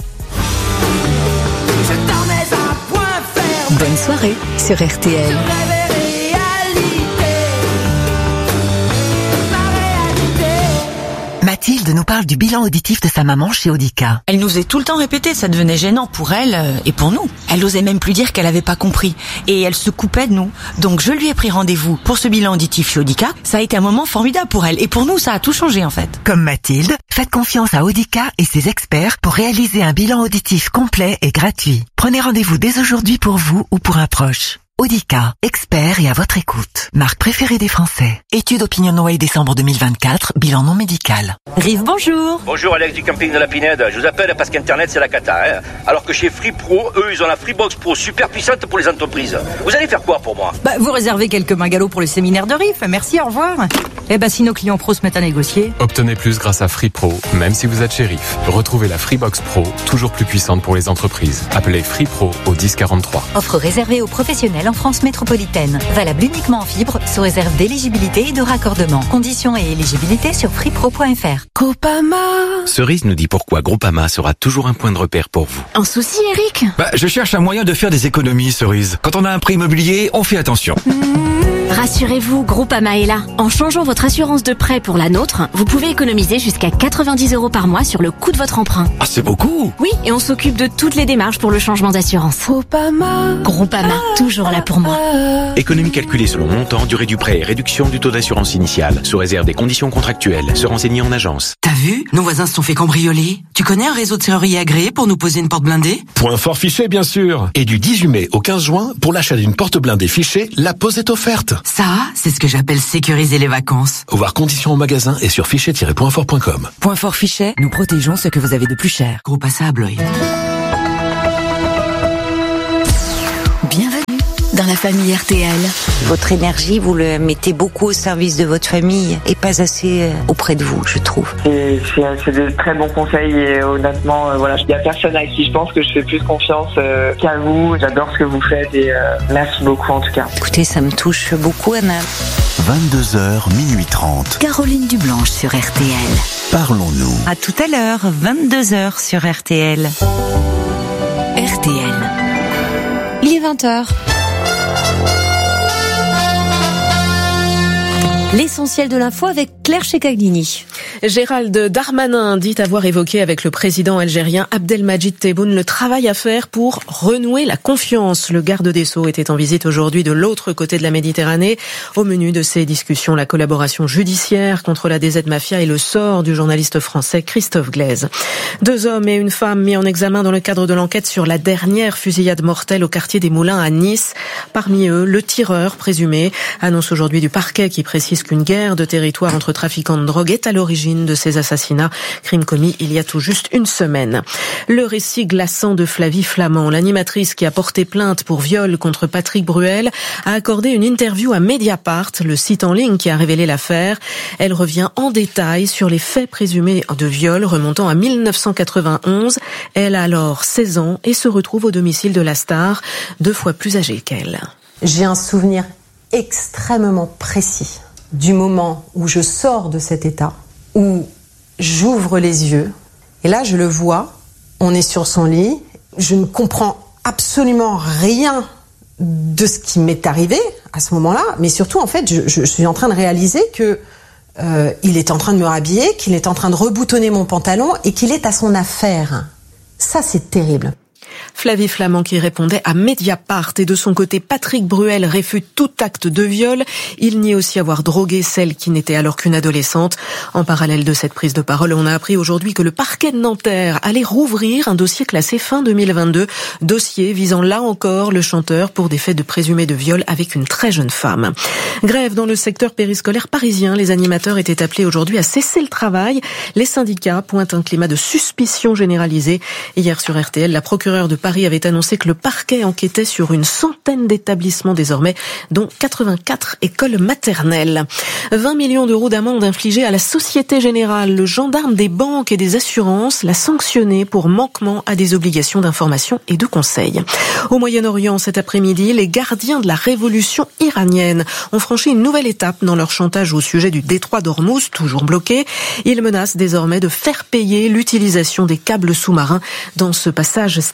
Bonne soirée sur RTL. Mathilde nous parle du bilan auditif de sa maman chez Audica. Elle nous faisait tout le temps répéter, ça devenait gênant pour elle et pour nous. Elle osait même plus dire qu'elle avait pas compris. Et elle se coupait de nous. Donc je lui ai pris rendez-vous pour ce bilan auditif chez Audica. Ça a été un moment formidable pour elle. Et pour nous, ça a tout changé en fait. Comme Mathilde, faites confiance à Audica et ses experts pour réaliser un bilan auditif complet et gratuit. Prenez rendez-vous dès aujourd'hui pour vous ou pour un proche. Audica, expert et à votre écoute. Marque préférée des Français. Étude OpinionWay décembre 2024, bilan non médical. Rive, bonjour. Bonjour Alex du camping de la Pinède. Je vous appelle parce qu'Internet c'est la cata. Alors que chez Free Pro, eux ils ont la Freebox Pro super puissante pour les entreprises. Vous allez faire quoi pour moi? Vous réservez quelques magalots pour le séminaire de RIF. Merci, au revoir. Si nos clients pros se mettent à négocier. Obtenez plus grâce à Free Pro, même si vous êtes chez RIF. Retrouvez la Freebox Pro, toujours plus puissante pour les entreprises. Appelez Free Pro au 1043. Offre réservée aux professionnels en France métropolitaine. Valable uniquement en fibre, sous réserve d'éligibilité et de raccordement. Conditions et éligibilité sur freepro.fr. Groupama. Cerise nous dit pourquoi Groupama sera toujours un point de repère pour vous. Un souci, Eric? Je cherche un moyen de faire des économies, Cerise. Quand on a un prêt immobilier, on fait attention. Rassurez-vous, Groupama est là. En changeant votre assurance de prêt pour la nôtre, vous pouvez économiser jusqu'à 90 € par mois sur le coût de votre emprunt. Ah, c'est beaucoup! Oui, et on s'occupe de toutes les démarches pour le changement d'assurance. Groupama, toujours là pour moi. Économie calculée selon montant, durée du prêt et réduction du taux d'assurance initiale, sous réserve des conditions contractuelles. Se renseigner en agence. T'as vu? Nos voisins se sont fait cambrioler. Tu connais un réseau de serruriers agréé pour nous poser une porte blindée? Point fort Fichet, bien sûr. Et du 18 mai au 15 juin, pour l'achat d'une porte blindée Fichet, la pose est offerte. Ça, c'est ce que j'appelle sécuriser les vacances. Voir conditions au magasin et sur fichet-pointfort.com. Point fort Fichet, nous protégeons ce que vous avez de plus cher. Groupe Assa à Blois. Bienvenue dans la famille RTL. Votre énergie, vous le mettez beaucoup au service de votre famille et pas assez auprès de vous, je trouve. C'est de très bons conseils et honnêtement, il y a personne à qui je pense que je fais plus confiance qu'à vous. J'adore ce que vous faites et merci beaucoup en tout cas. Écoutez, ça me touche beaucoup, Anna. 22h, minuit 30. Caroline Dublanche sur RTL. Parlons-nous. À tout à l'heure, 22h sur RTL. RTL. Il est 20h. L'essentiel de l'info avec Claire Checaglini. Gérald Darmanin dit avoir évoqué avec le président algérien Abdelmadjid Tebboune le travail à faire pour renouer la confiance. Le garde des Sceaux était en visite aujourd'hui de l'autre côté de la Méditerranée. Au menu de ces discussions, la collaboration judiciaire contre la DZ Mafia et le sort du journaliste français Christophe Glaise. 2 hommes et une femme mis en examen dans le cadre de l'enquête sur la dernière fusillade mortelle au quartier des Moulins à Nice. Parmi eux, le tireur présumé annonce aujourd'hui du parquet qui précise qu'une guerre de territoire entre trafiquants de drogue est à l'origine de ces assassinats, crimes commis il y a tout juste une semaine. Le récit glaçant de Flavie Flament, l'animatrice qui a porté plainte pour viol contre Patrick Bruel, a accordé une interview à Mediapart, le site en ligne qui a révélé l'affaire. Elle revient en détail sur les faits présumés de viol remontant à 1991. Elle a alors 16 ans et se retrouve au domicile de la star, 2 fois plus âgée qu'elle. J'ai un souvenir extrêmement précis du moment où je sors de cet état, où j'ouvre les yeux, et là je le vois, on est sur son lit, je ne comprends absolument rien de ce qui m'est arrivé à ce moment-là, mais surtout en fait je suis en train de réaliser que il est en train de me rhabiller, qu'il est en train de reboutonner mon pantalon et qu'il est à son affaire. Ça c'est terrible. Flavie Flament qui répondait à Mediapart, et de son côté Patrick Bruel réfute tout acte de viol. Il nie aussi avoir drogué celle qui n'était alors qu'une adolescente. En parallèle de cette prise de parole, on a appris aujourd'hui que le parquet de Nanterre allait rouvrir un dossier classé fin 2022, dossier visant là encore le chanteur pour des faits de présumés de viol avec une très jeune femme. Grève dans le secteur périscolaire parisien, les animateurs étaient appelés aujourd'hui à cesser le travail. Les syndicats pointent un climat de suspicion généralisée. Hier sur RTL, la procureure de Paris avait annoncé que le parquet enquêtait sur une centaine d'établissements désormais, dont 84 écoles maternelles. 20 millions d'euros d'amende infligée à la Société Générale. Le gendarme des banques et des assurances l'a sanctionné pour manquement à des obligations d'information et de conseil. Au Moyen-Orient, cet après-midi, les gardiens de la révolution iranienne ont franchi une nouvelle étape dans leur chantage au sujet du détroit d'Ormuz, toujours bloqué. Ils menacent désormais de faire payer l'utilisation des câbles sous-marins dans ce passage stratégique.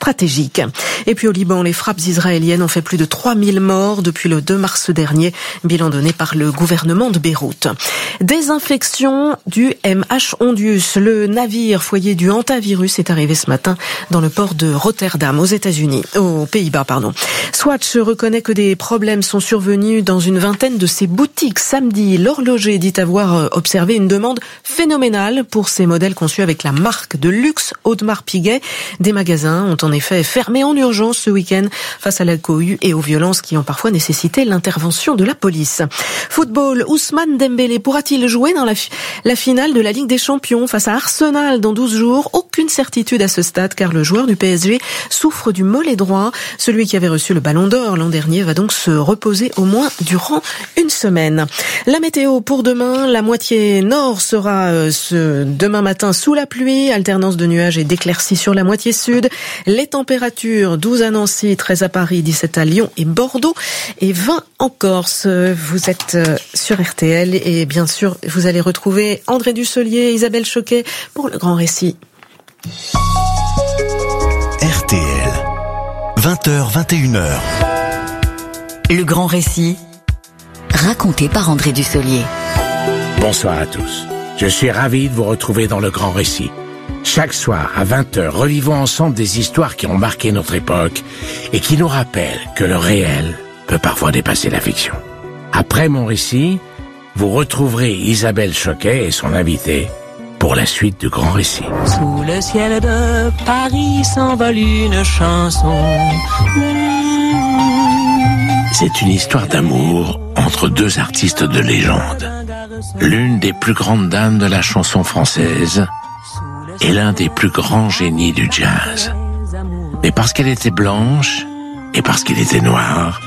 tragique. Et puis au Liban, les frappes israéliennes ont fait plus de 3000 morts depuis le 2 mars dernier, bilan donné par le gouvernement de Beyrouth. Désinfection du MH Ondius, le navire foyer du hantavirus est arrivé ce matin dans le port de Rotterdam, aux Pays-Bas. Swatch reconnaît que des problèmes sont survenus dans une vingtaine de ses boutiques samedi. L'horloger dit avoir observé une demande phénoménale pour ces modèles conçus avec la marque de luxe Audemars Piguet. Des magasins ont en effet fermé en urgence ce week-end face à la cohue et aux violences qui ont parfois nécessité l'intervention de la police. Football, Ousmane Dembélé pourra-t-il jouer dans la finale de la Ligue des Champions face à Arsenal dans 12 jours? Aucune certitude à ce stade car le joueur du PSG souffre du mollet droit. Celui qui avait reçu le Ballon d'Or l'an dernier va donc se reposer au moins durant une semaine. La météo pour demain, la moitié nord sera demain matin sous la pluie, alternance de nuages et d'éclaircies sur la moitié sud. Les températures 12 à Nancy, 13 à Paris, 17 à Lyon et Bordeaux et 20 en Corse. Vous êtes sur RTL et bien sûr vous allez retrouver André Dussolier et Isabelle Choquet pour le grand récit. RTL, 20h, 21h. Le grand récit, raconté par André Dussolier. Bonsoir à tous. Je suis ravi de vous retrouver dans le grand récit. Chaque soir, à 20h, revivons ensemble des histoires qui ont marqué notre époque et qui nous rappellent que le réel peut parfois dépasser la fiction. Après mon récit, vous retrouverez Isabelle Choquet et son invité pour la suite du grand récit. Sous le ciel de Paris s'envole une chanson. C'est une histoire d'amour entre deux artistes de légende. L'une des plus grandes dames de la chanson française et l'un des plus grands génies du jazz. Mais parce qu'elle était blanche et parce qu'il était noir,